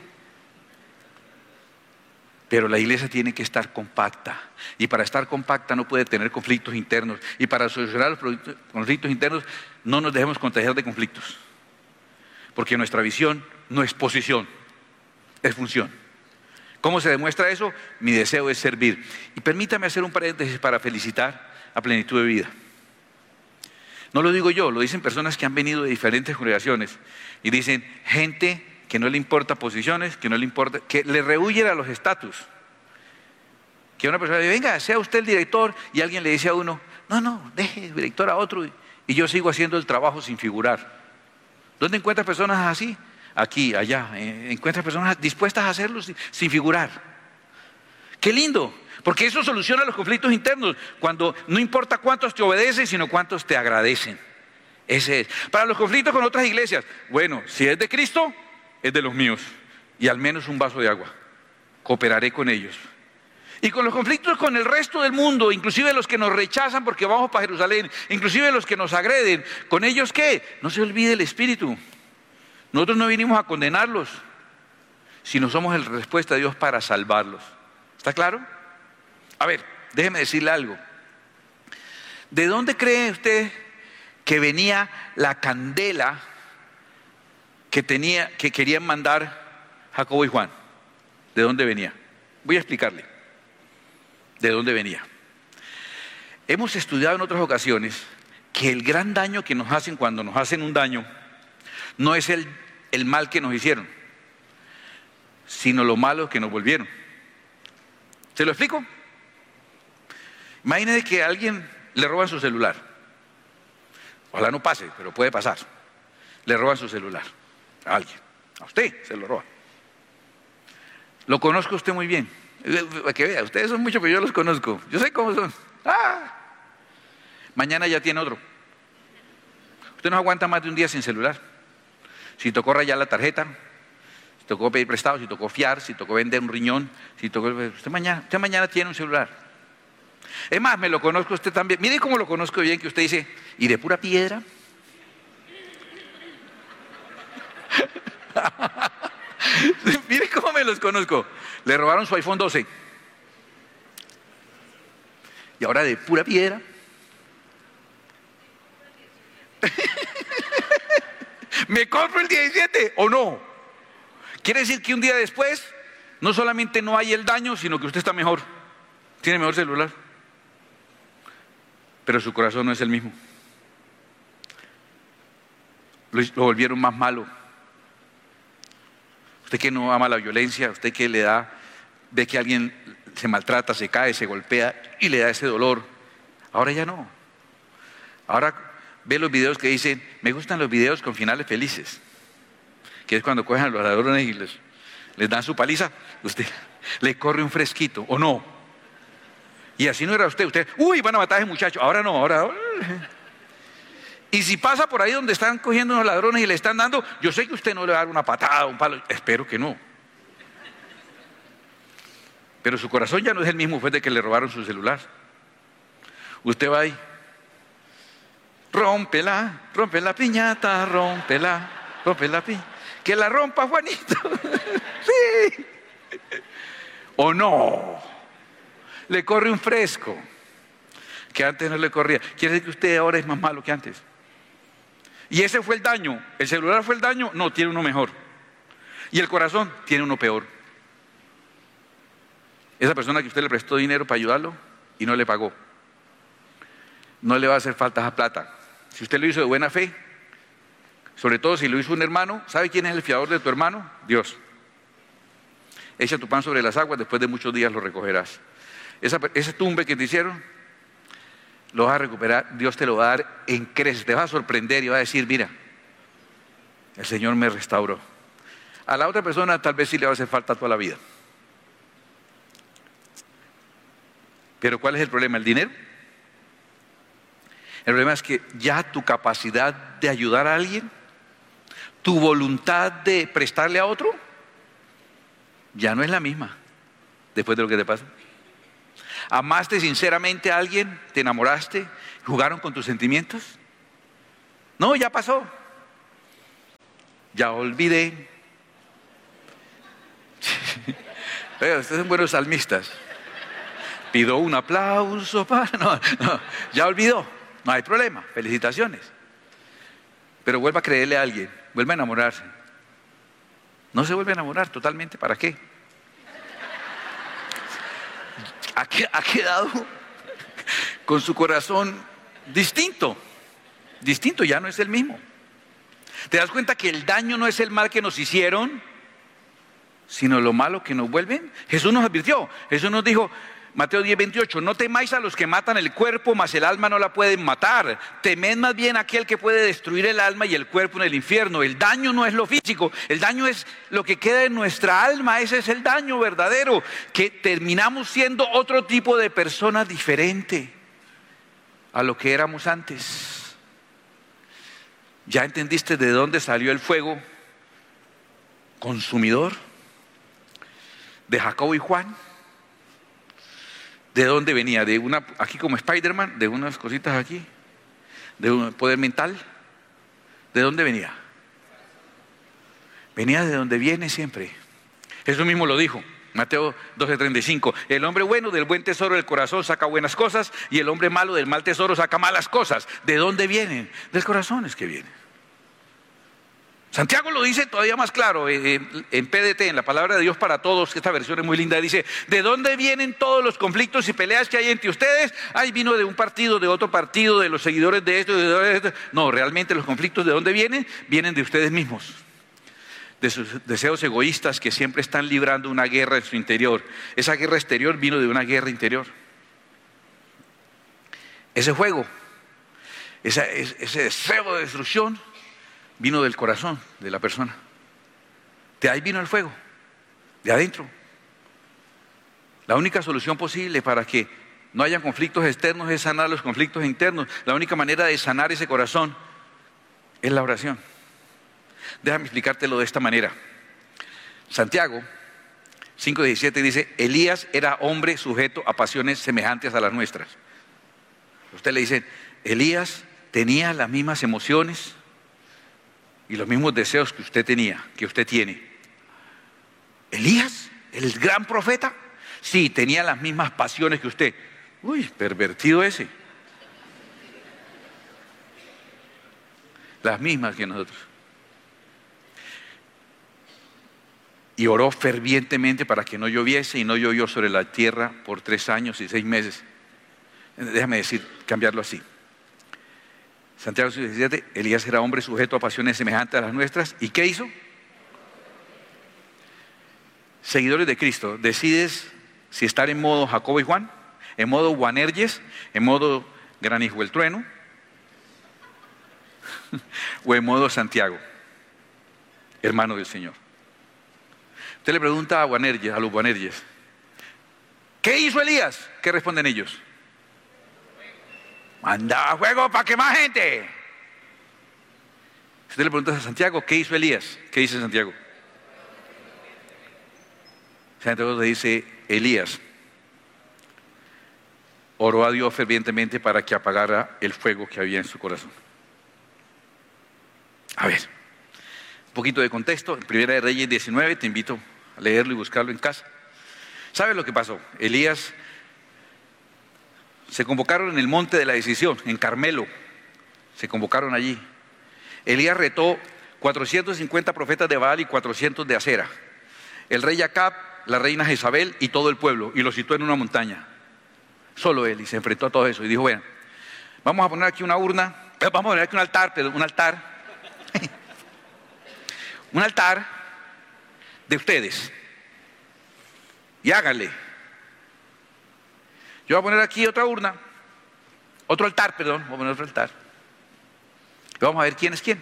Pero la iglesia tiene que estar compacta. Y para estar compacta no puede tener conflictos internos. Y para solucionar los conflictos internos no nos dejemos contagiar de conflictos. Porque nuestra visión no es posición, es función. ¿Cómo se demuestra eso? Mi deseo es servir. Y permítame hacer un paréntesis para felicitar a Plenitud de Vida. No lo digo yo, lo dicen personas que han venido de diferentes congregaciones. Y dicen, gente que no le importa posiciones, que no le importa, que le rehuyen a los estatus. Que una persona dice, venga, sea usted el director, y alguien le dice a uno, no, no, deje el director a otro, y yo sigo haciendo el trabajo sin figurar. ¿Dónde encuentras personas así? Aquí, allá, eh, encuentras personas dispuestas a hacerlo sin, sin figurar. ¡Qué lindo! Porque eso soluciona los conflictos internos, cuando no importa cuántos te obedecen, sino cuántos te agradecen. Ese es. Para los conflictos con otras iglesias, bueno, si es de Cristo, es de los míos, y al menos un vaso de agua. Cooperaré con ellos. Y con los conflictos con el resto del mundo, inclusive los que nos rechazan porque vamos para Jerusalén, inclusive los que nos agreden, ¿con ellos qué? No se olvide el Espíritu. Nosotros no vinimos a condenarlos, sino somos la respuesta de Dios para salvarlos. ¿Está claro? A ver, déjeme decirle algo. ¿De dónde cree usted que venía la candela que, tenía, que querían mandar Jacobo y Juan? ¿De dónde venía? Voy a explicarle. ¿De dónde venía? Hemos estudiado en otras ocasiones que el gran daño que nos hacen cuando nos hacen un daño no es el, el mal que nos hicieron, sino lo malo que nos volvieron. ¿Se lo explico? Imagínese que a alguien le roban su celular. Ojalá no pase, pero puede pasar. Le roban su celular a alguien. A usted se lo roba. Lo conozco a usted muy bien. Para que vea, ustedes son muchos, pero yo los conozco. Yo sé cómo son. ¡Ah! Mañana ya tiene otro. Usted no aguanta más de un día sin celular. Si tocó rayar la tarjeta, si tocó pedir prestado, si tocó fiar, si tocó vender un riñón, si tocó... Usted mañana, usted mañana tiene un celular. Es más, me lo conozco usted también. Mire cómo lo conozco bien, que usted dice, ¿y de pura piedra? Mire cómo me los conozco. Le robaron su iPhone doce. Y ahora de pura piedra. ¿Me compro el diecisiete o no? Quiere decir que un día después no solamente no hay el daño, sino que usted está mejor. Tiene mejor celular. Pero su corazón no es el mismo. Lo, lo volvieron más malo. Usted que no ama la violencia, usted que le da, ve que alguien se maltrata, se cae, se golpea y le da ese dolor. Ahora ya no. Ahora ve los videos que dicen, me gustan los videos con finales felices. Que es cuando cogen a los ladrones y les, les dan su paliza. Usted le corre un fresquito, ¿o no? Y así no era usted. Usted, uy, van a matar a ese muchacho. Ahora no, ahora... Y si pasa por ahí donde están cogiendo unos ladrones y le están dando, yo sé que usted no le va a dar una patada, un palo, espero que no. Pero su corazón ya no es el mismo después de que le robaron su celular. Usted va ahí, rómpela, rompe la piñata, rómpela, rompe la piñata. Que la rompa, Juanito. Sí. ¿O no? Le corre un fresco que antes no le corría. Quiere decir que usted ahora es más malo que antes. Y ese fue el daño. ¿El celular fue el daño? No, tiene uno mejor. Y el corazón tiene uno peor. Esa persona que usted le prestó dinero para ayudarlo y no le pagó, no le va a hacer falta esa plata. Si usted lo hizo de buena fe, sobre todo si lo hizo un hermano, ¿sabe quién es el fiador de tu hermano? Dios. Echa tu pan sobre las aguas, después de muchos días lo recogerás. Esa, ese tumbe que te hicieron, lo vas a recuperar, Dios te lo va a dar en creces, te va a sorprender y va a decir, mira, el Señor me restauró. A la otra persona tal vez sí le va a hacer falta toda la vida. Pero ¿cuál es el problema? ¿El dinero? El problema es que ya tu capacidad de ayudar a alguien, tu voluntad de prestarle a otro, ya no es la misma después de lo que te pasó. ¿Amaste sinceramente a alguien? ¿Te enamoraste? ¿Jugaron con tus sentimientos? No, ya pasó. Ya olvidé. Pero ustedes son buenos salmistas. Pido un aplauso para... No, no, ya olvidó. No hay problema. Felicitaciones. Pero vuelva a creerle a alguien. Vuelva a enamorarse. No se vuelve a enamorar totalmente. ¿Para qué? Ha quedado con su corazón distinto. Distinto, ya no es el mismo. ¿Te das cuenta que el daño no es el mal que nos hicieron, sino lo malo que nos vuelven? Jesús nos advirtió. Jesús nos dijo, Mateo diez, veintiocho, no temáis a los que matan el cuerpo, mas el alma no la pueden matar. Temed más bien a aquel que puede destruir el alma y el cuerpo en el infierno. El daño no es lo físico, el daño es lo que queda en nuestra alma. Ese es el daño verdadero, que terminamos siendo otro tipo de persona diferente a lo que éramos antes. ¿Ya entendiste de dónde salió el fuego consumidor? ¿De Jacobo y Juan? ¿De dónde venía? ¿De una, aquí como Spider-Man, de unas cositas aquí? ¿De un poder mental? ¿De dónde venía? Venía de donde viene siempre. Jesús mismo lo dijo, Mateo doce, treinta y cinco. El hombre bueno del buen tesoro del corazón saca buenas cosas, y el hombre malo del mal tesoro saca malas cosas. ¿De dónde vienen? Del corazón es que vienen. Santiago lo dice todavía más claro eh, en P D T, en la Palabra de Dios para Todos, que esta versión es muy linda. Dice, ¿de dónde vienen todos los conflictos y peleas que hay entre ustedes? Ay, vino de un partido, de otro partido, de los seguidores de esto, de esto. No, realmente los conflictos, ¿de dónde vienen? Vienen de ustedes mismos, de sus deseos egoístas que siempre están librando una guerra en su interior. Esa guerra exterior vino de una guerra interior. Ese fuego, esa, ese deseo de destrucción vino del corazón de la persona. De ahí vino el fuego, de adentro. La única solución posible para que no haya conflictos externos es sanar los conflictos internos. La única manera de sanar ese corazón es la oración. Déjame explicártelo de esta manera. Santiago cinco diecisiete dice, Elías era hombre sujeto a pasiones semejantes a las nuestras. Usted le dice, Elías tenía las mismas emociones y los mismos deseos que usted tenía, que usted tiene. ¿Elías? ¿El gran profeta? Sí, tenía las mismas pasiones que usted. Uy, pervertido ese. Las mismas que nosotros. Y oró fervientemente para que no lloviese, y no llovió sobre la tierra por tres años y seis meses. Déjame decir, cambiarlo así. Santiago cinco diecisiete, Elías era hombre sujeto a pasiones semejantes a las nuestras. ¿Y qué hizo? Seguidores de Cristo, decides si estar en modo Jacobo y Juan, en modo Boanerges, en modo Gran Hijo del Trueno, o en modo Santiago, hermano del Señor. Usted le pregunta a Boanerges, a los Boanerges, ¿qué hizo Elías? ¿Qué responden ellos? Mandaba fuego para quemar gente. Si usted le pregunta a Santiago, ¿qué hizo Elías? ¿Qué dice Santiago? Santiago le dice, Elías oró a Dios fervientemente para que apagara el fuego que había en su corazón. A ver, un poquito de contexto. En Primera de Reyes diecinueve, te invito a leerlo y buscarlo en casa. ¿Sabes lo que pasó? Elías... Se convocaron en el monte de la decisión, en Carmelo. Se convocaron allí. Elías retó cuatrocientos cincuenta profetas de Baal y cuatrocientos de Acera. El rey Acab, la reina Jezabel y todo el pueblo. Y los situó en una montaña. Solo él. Y se enfrentó a todo eso. Y dijo, bueno, vamos a poner aquí una urna. Vamos a poner aquí un altar, perdón, un altar. un altar de ustedes. Y háganle. Yo voy a poner aquí otra urna, otro altar, perdón, voy a poner otro altar. Y vamos a ver quién es quién.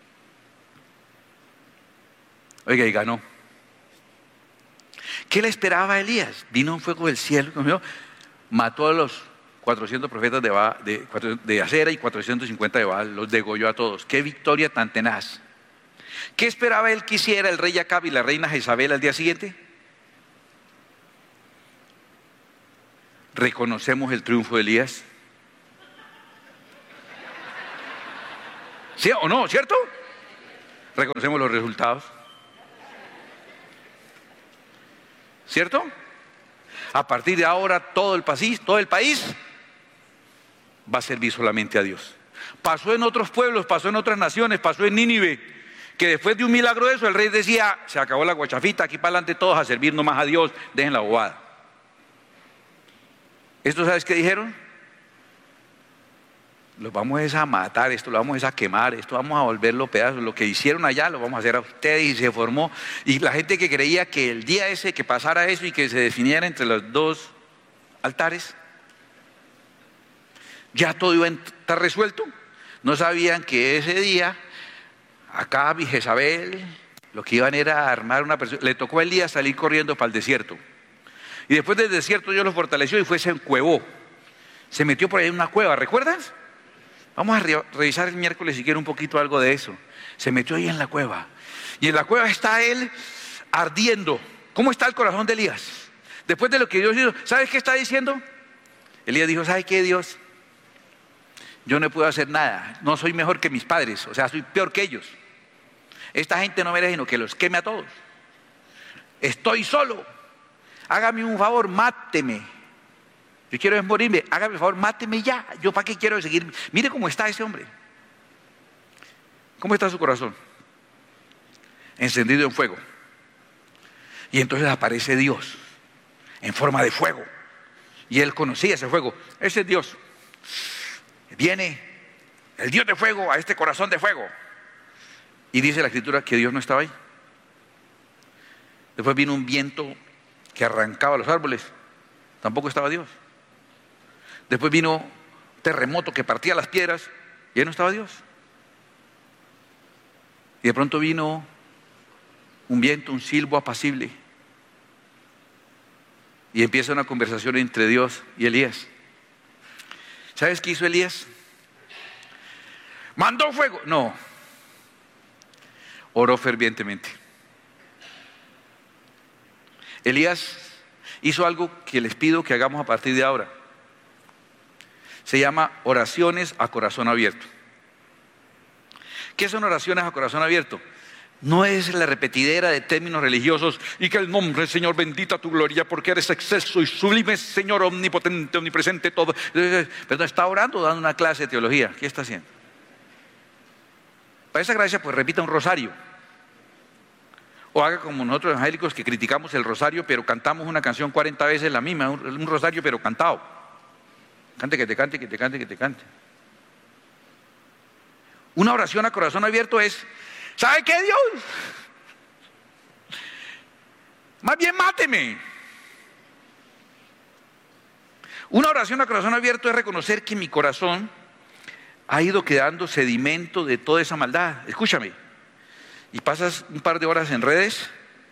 Oiga, y ganó. ¿Qué le esperaba a Elías? Vino un fuego del cielo, mató a los cuatrocientos profetas de, Baal, de, de Acera y cuatrocientos cincuenta de Baal, los degolló a todos. ¡Qué victoria tan tenaz! ¿Qué esperaba él que hiciera el rey Acab y la reina Jezabel al día siguiente? ¿Reconocemos el triunfo de Elías? ¿Sí o no? ¿Cierto? ¿Reconocemos los resultados? ¿Cierto? A partir de ahora todo el país, todo el país va a servir solamente a Dios. Pasó en otros pueblos, pasó en otras naciones, pasó en Nínive, que después de un milagro de eso el rey decía, se acabó la guachafita, aquí para adelante todos a servir nomás a Dios, dejen la bobada. ¿Esto sabes qué dijeron? Los vamos a matar, esto lo vamos a quemar, esto vamos a volverlo pedazos, lo que hicieron allá lo vamos a hacer a ustedes, y se formó. Y la gente que creía que el día ese que pasara eso y que se definiera entre los dos altares, ya todo iba a estar resuelto. No sabían que ese día Acab y Jezabel lo que iban era a armar una persona. Le tocó a Elías salir corriendo para el desierto. Y después del desierto Dios lo fortaleció y fue, se encuevó. Se metió por ahí en una cueva, ¿recuerdas? Vamos a re revisar el miércoles si quiere un poquito algo de eso. Se metió ahí en la cueva. Y en la cueva está él ardiendo. ¿Cómo está el corazón de Elías? Después de lo que Dios hizo, ¿sabes qué está diciendo? Elías dijo, ¿sabe qué, Dios? Yo no puedo hacer nada. No soy mejor que mis padres. O sea, soy peor que ellos. Esta gente no merece sino que los queme a todos. Estoy solo. Hágame un favor, máteme. Yo quiero morirme, hágame un favor, máteme ya. ¿Yo para qué quiero seguir? Mire cómo está ese hombre. ¿Cómo está su corazón? Encendido en fuego. Y entonces aparece Dios en forma de fuego. Y él conocía ese fuego. Ese es Dios. Viene el Dios de fuego a este corazón de fuego. Y dice la Escritura que Dios no estaba ahí. Después vino un viento que arrancaba los árboles. Tampoco estaba Dios. Después vino un terremoto que partía las piedras y ahí no estaba Dios. Y de pronto vino un viento, un silbo apacible. Y empieza una conversación entre Dios y Elías. ¿Sabes qué hizo Elías? ¿Mandó fuego? No. Oró fervientemente. Elías hizo algo que les pido que hagamos a partir de ahora. Se llama oraciones a corazón abierto. ¿Qué son oraciones a corazón abierto? No es la repetidera de términos religiosos y que el nombre, Señor, bendita tu gloria, porque eres excelso y sublime, Señor, omnipotente, omnipresente, todo. Pero está orando, dando una clase de teología. ¿Qué está haciendo? Para esa gracia, pues repita un rosario. O haga como nosotros evangélicos que criticamos el rosario, pero cantamos una canción cuarenta veces la misma, un, un rosario pero cantado. Cante, que te cante, que te cante, que te cante. Una oración a corazón abierto es, ¿sabe qué, Dios? Más bien máteme. Una oración a corazón abierto es reconocer que mi corazón ha ido quedando sedimento de toda esa maldad. Escúchame. Y pasas un par de horas en redes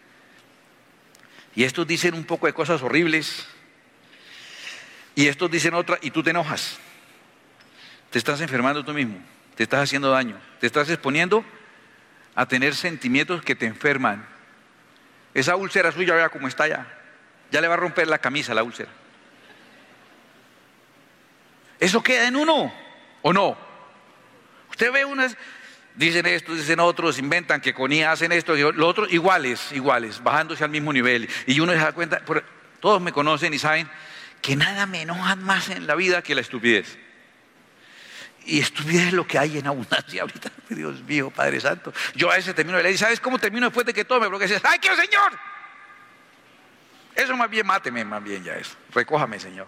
y estos dicen un poco de cosas horribles y estos dicen otra y tú te enojas. Te estás enfermando tú mismo, te estás haciendo daño, te estás exponiendo a tener sentimientos que te enferman. Esa úlcera suya, vea cómo está ya. Ya le va a romper la camisa la úlcera. ¿Eso queda en uno o no? Usted ve unas, dicen esto, dicen otros, inventan que con I A hacen esto, y lo otro, iguales, iguales, bajándose al mismo nivel. Y uno se da cuenta, por, todos me conocen y saben que nada me enoja más en la vida que la estupidez. Y estupidez es lo que hay en abundancia ahorita. Dios mío, Padre Santo. Yo a veces termino de leer, ¿y sabes cómo termino después de que tome? Porque dices, ¡ay, quiero, Señor! Eso más bien, máteme más bien ya eso. Recójame, Señor.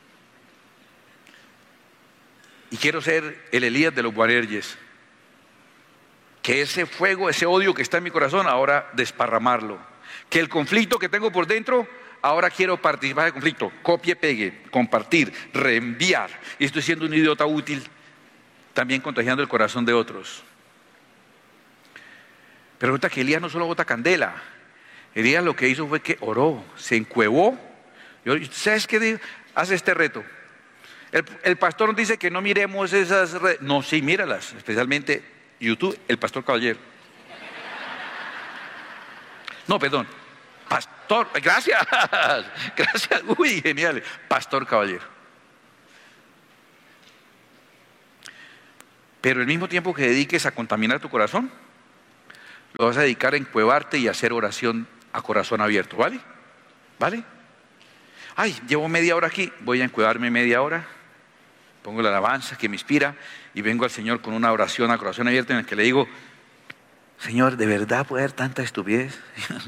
Y quiero ser el Elías de los Boanerges. Que ese fuego, ese odio que está en mi corazón, ahora desparramarlo. Que el conflicto que tengo por dentro, ahora quiero participar del conflicto. Copie, pegue, compartir, reenviar. Y estoy siendo un idiota útil, también contagiando el corazón de otros. Pero resulta que Elías no solo bota candela. Elías lo que hizo fue que oró, se encuevó. ¿Sabes qué dijo? Hace este reto. El, el pastor nos dice que no miremos esas redes. No, sí, míralas, especialmente YouTube, el pastor Caballero. No, perdón, pastor, gracias, gracias, uy, genial, pastor Caballero. Pero al mismo tiempo que dediques a contaminar tu corazón, lo vas a dedicar a encuevarte y a hacer oración a corazón abierto, ¿vale? ¿Vale? Ay, llevo media hora aquí, voy a encuevarme media hora, pongo la alabanza que me inspira y vengo al Señor con una oración a corazón abierto en la que le digo, Señor, ¿de verdad puede haber tanta estupidez?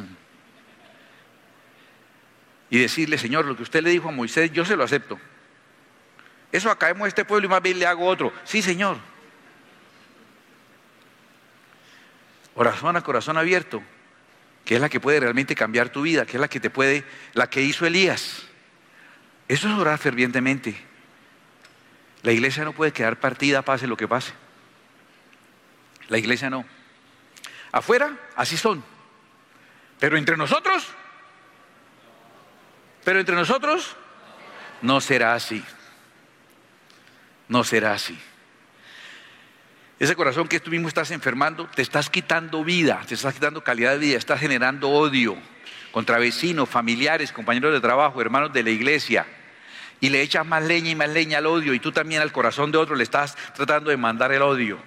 Y decirle, Señor, lo que usted le dijo a Moisés, yo se lo acepto. Eso acabemos de este pueblo y más bien le hago otro. Sí, Señor. Oración a corazón abierto, que es la que puede realmente cambiar tu vida, que es la que te puede, la que hizo Elías. Eso es orar fervientemente. La iglesia no puede quedar partida, pase lo que pase. La iglesia no. Afuera, así son. Pero entre nosotros, pero entre nosotros, no será así. No será así. Ese corazón que tú mismo estás enfermando, te estás quitando vida, te estás quitando calidad de vida, estás generando odio contra vecinos, familiares, compañeros de trabajo, hermanos de la iglesia. Y le echas más leña y más leña al odio, y tú también al corazón de otro le estás tratando de mandar el odio.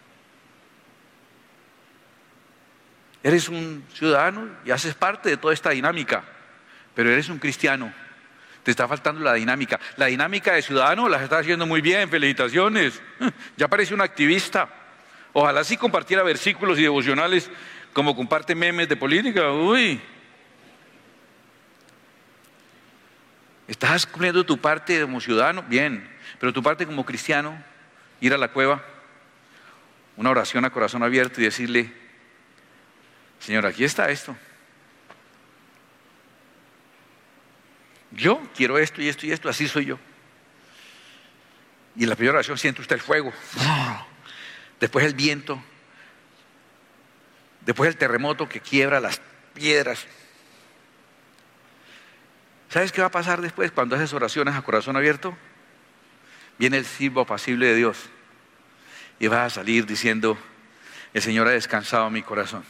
Eres un ciudadano y haces parte de toda esta dinámica, pero eres un cristiano. Te está faltando la dinámica. La dinámica de ciudadano la está haciendo muy bien, felicitaciones. Ya parece un activista. Ojalá sí compartiera versículos y devocionales como comparte memes de política. Uy. Estás cumpliendo tu parte como ciudadano, bien, pero tu parte como cristiano, ir a la cueva, una oración a corazón abierto y decirle, Señor, aquí está esto. Yo quiero esto y esto y esto, así soy yo. Y en la primera oración siente usted el fuego, después el viento, después el terremoto que quiebra las piedras. ¿Sabes qué va a pasar después cuando haces oraciones a corazón abierto? Viene el silbo apacible de Dios y vas a salir diciendo, el Señor ha descansado mi corazón.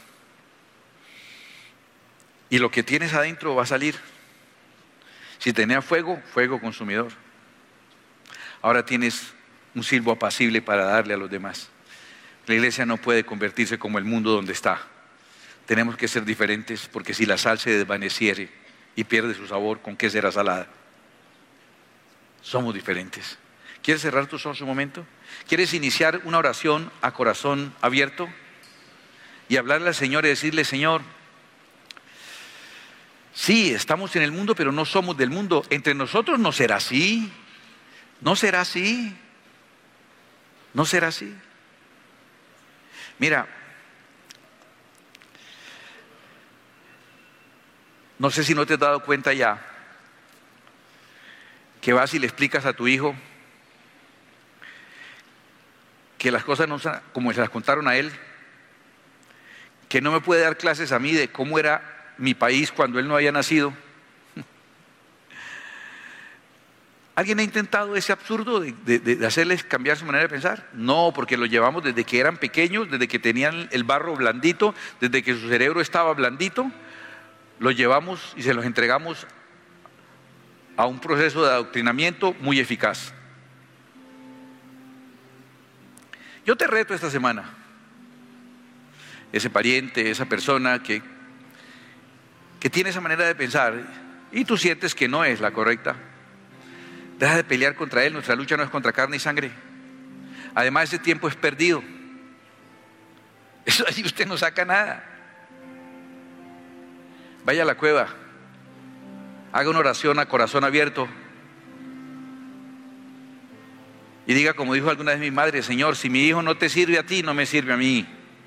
Y lo que tienes adentro va a salir. Si tenía fuego, fuego consumidor. Ahora tienes un silbo apacible para darle a los demás. La iglesia no puede convertirse como el mundo donde está. Tenemos que ser diferentes, porque si la sal se desvaneciere y pierde su sabor, ¿con qué será salada? Somos diferentes. ¿Quieres cerrar tus ojos un momento? ¿Quieres iniciar una oración a corazón abierto? Y hablarle al Señor y decirle, Señor, sí, estamos en el mundo, pero no somos del mundo. Entre nosotros no será así. No será así. No será así. Mira, no sé si no te has dado cuenta ya que vas y le explicas a tu hijo que las cosas no son como se las contaron a él, que no me puede dar clases a mí de cómo era mi país cuando él no había nacido. ¿Alguien ha intentado ese absurdo de, de, de hacerles cambiar su manera de pensar? No, porque lo llevamos desde que eran pequeños, desde que tenían el barro blandito, desde que su cerebro estaba blandito, lo llevamos y se los entregamos a un proceso de adoctrinamiento muy eficaz. Yo te reto esta semana, ese pariente, esa persona que, que tiene esa manera de pensar y tú sientes que no es la correcta, deja de pelear contra él. Nuestra lucha no es contra carne y sangre. Además, ese tiempo es perdido. Eso allí usted no saca nada. Vaya a la cueva, haga una oración a corazón abierto y diga, como dijo alguna vez mi madre, Señor, si mi hijo no te sirve a ti, no me sirve a mí.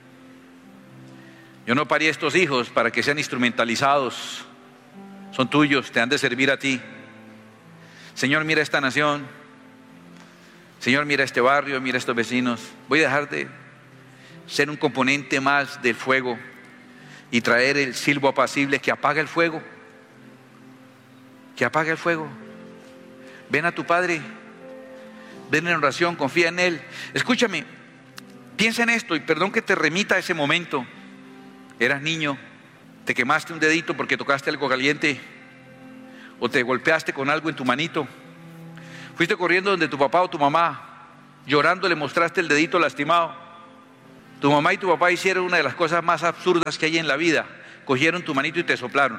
Yo no parí estos hijos para que sean instrumentalizados. Son tuyos, te han de servir a ti. Señor, mira esta nación. Señor, mira este barrio, mira estos vecinos. Voy a dejar de ser un componente más del fuego y traer el silbo apacible que apaga el fuego. Que apaga el fuego. Ven a tu Padre ven en oración, confía en Él. Escúchame, piensa en esto y perdón que te remita a ese momento. Eras niño, te quemaste un dedito porque tocaste algo caliente o te golpeaste con algo en tu manito. Fuiste corriendo donde tu papá o tu mamá, llorando le mostraste el dedito lastimado. Tu mamá y tu papá hicieron una de las cosas más absurdas que hay en la vida. Cogieron tu manito y te soplaron.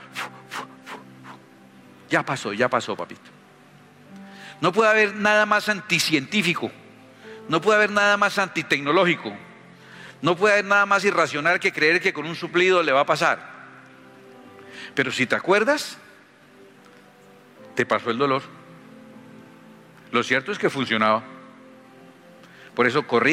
Ya pasó, ya pasó, papito. No puede haber nada más anticientífico, no puede haber nada más antitecnológico, no puede haber nada más irracional que creer que con un suplido le va a pasar. Pero si te acuerdas, te pasó el dolor. Lo cierto es que funcionaba. Por eso corrí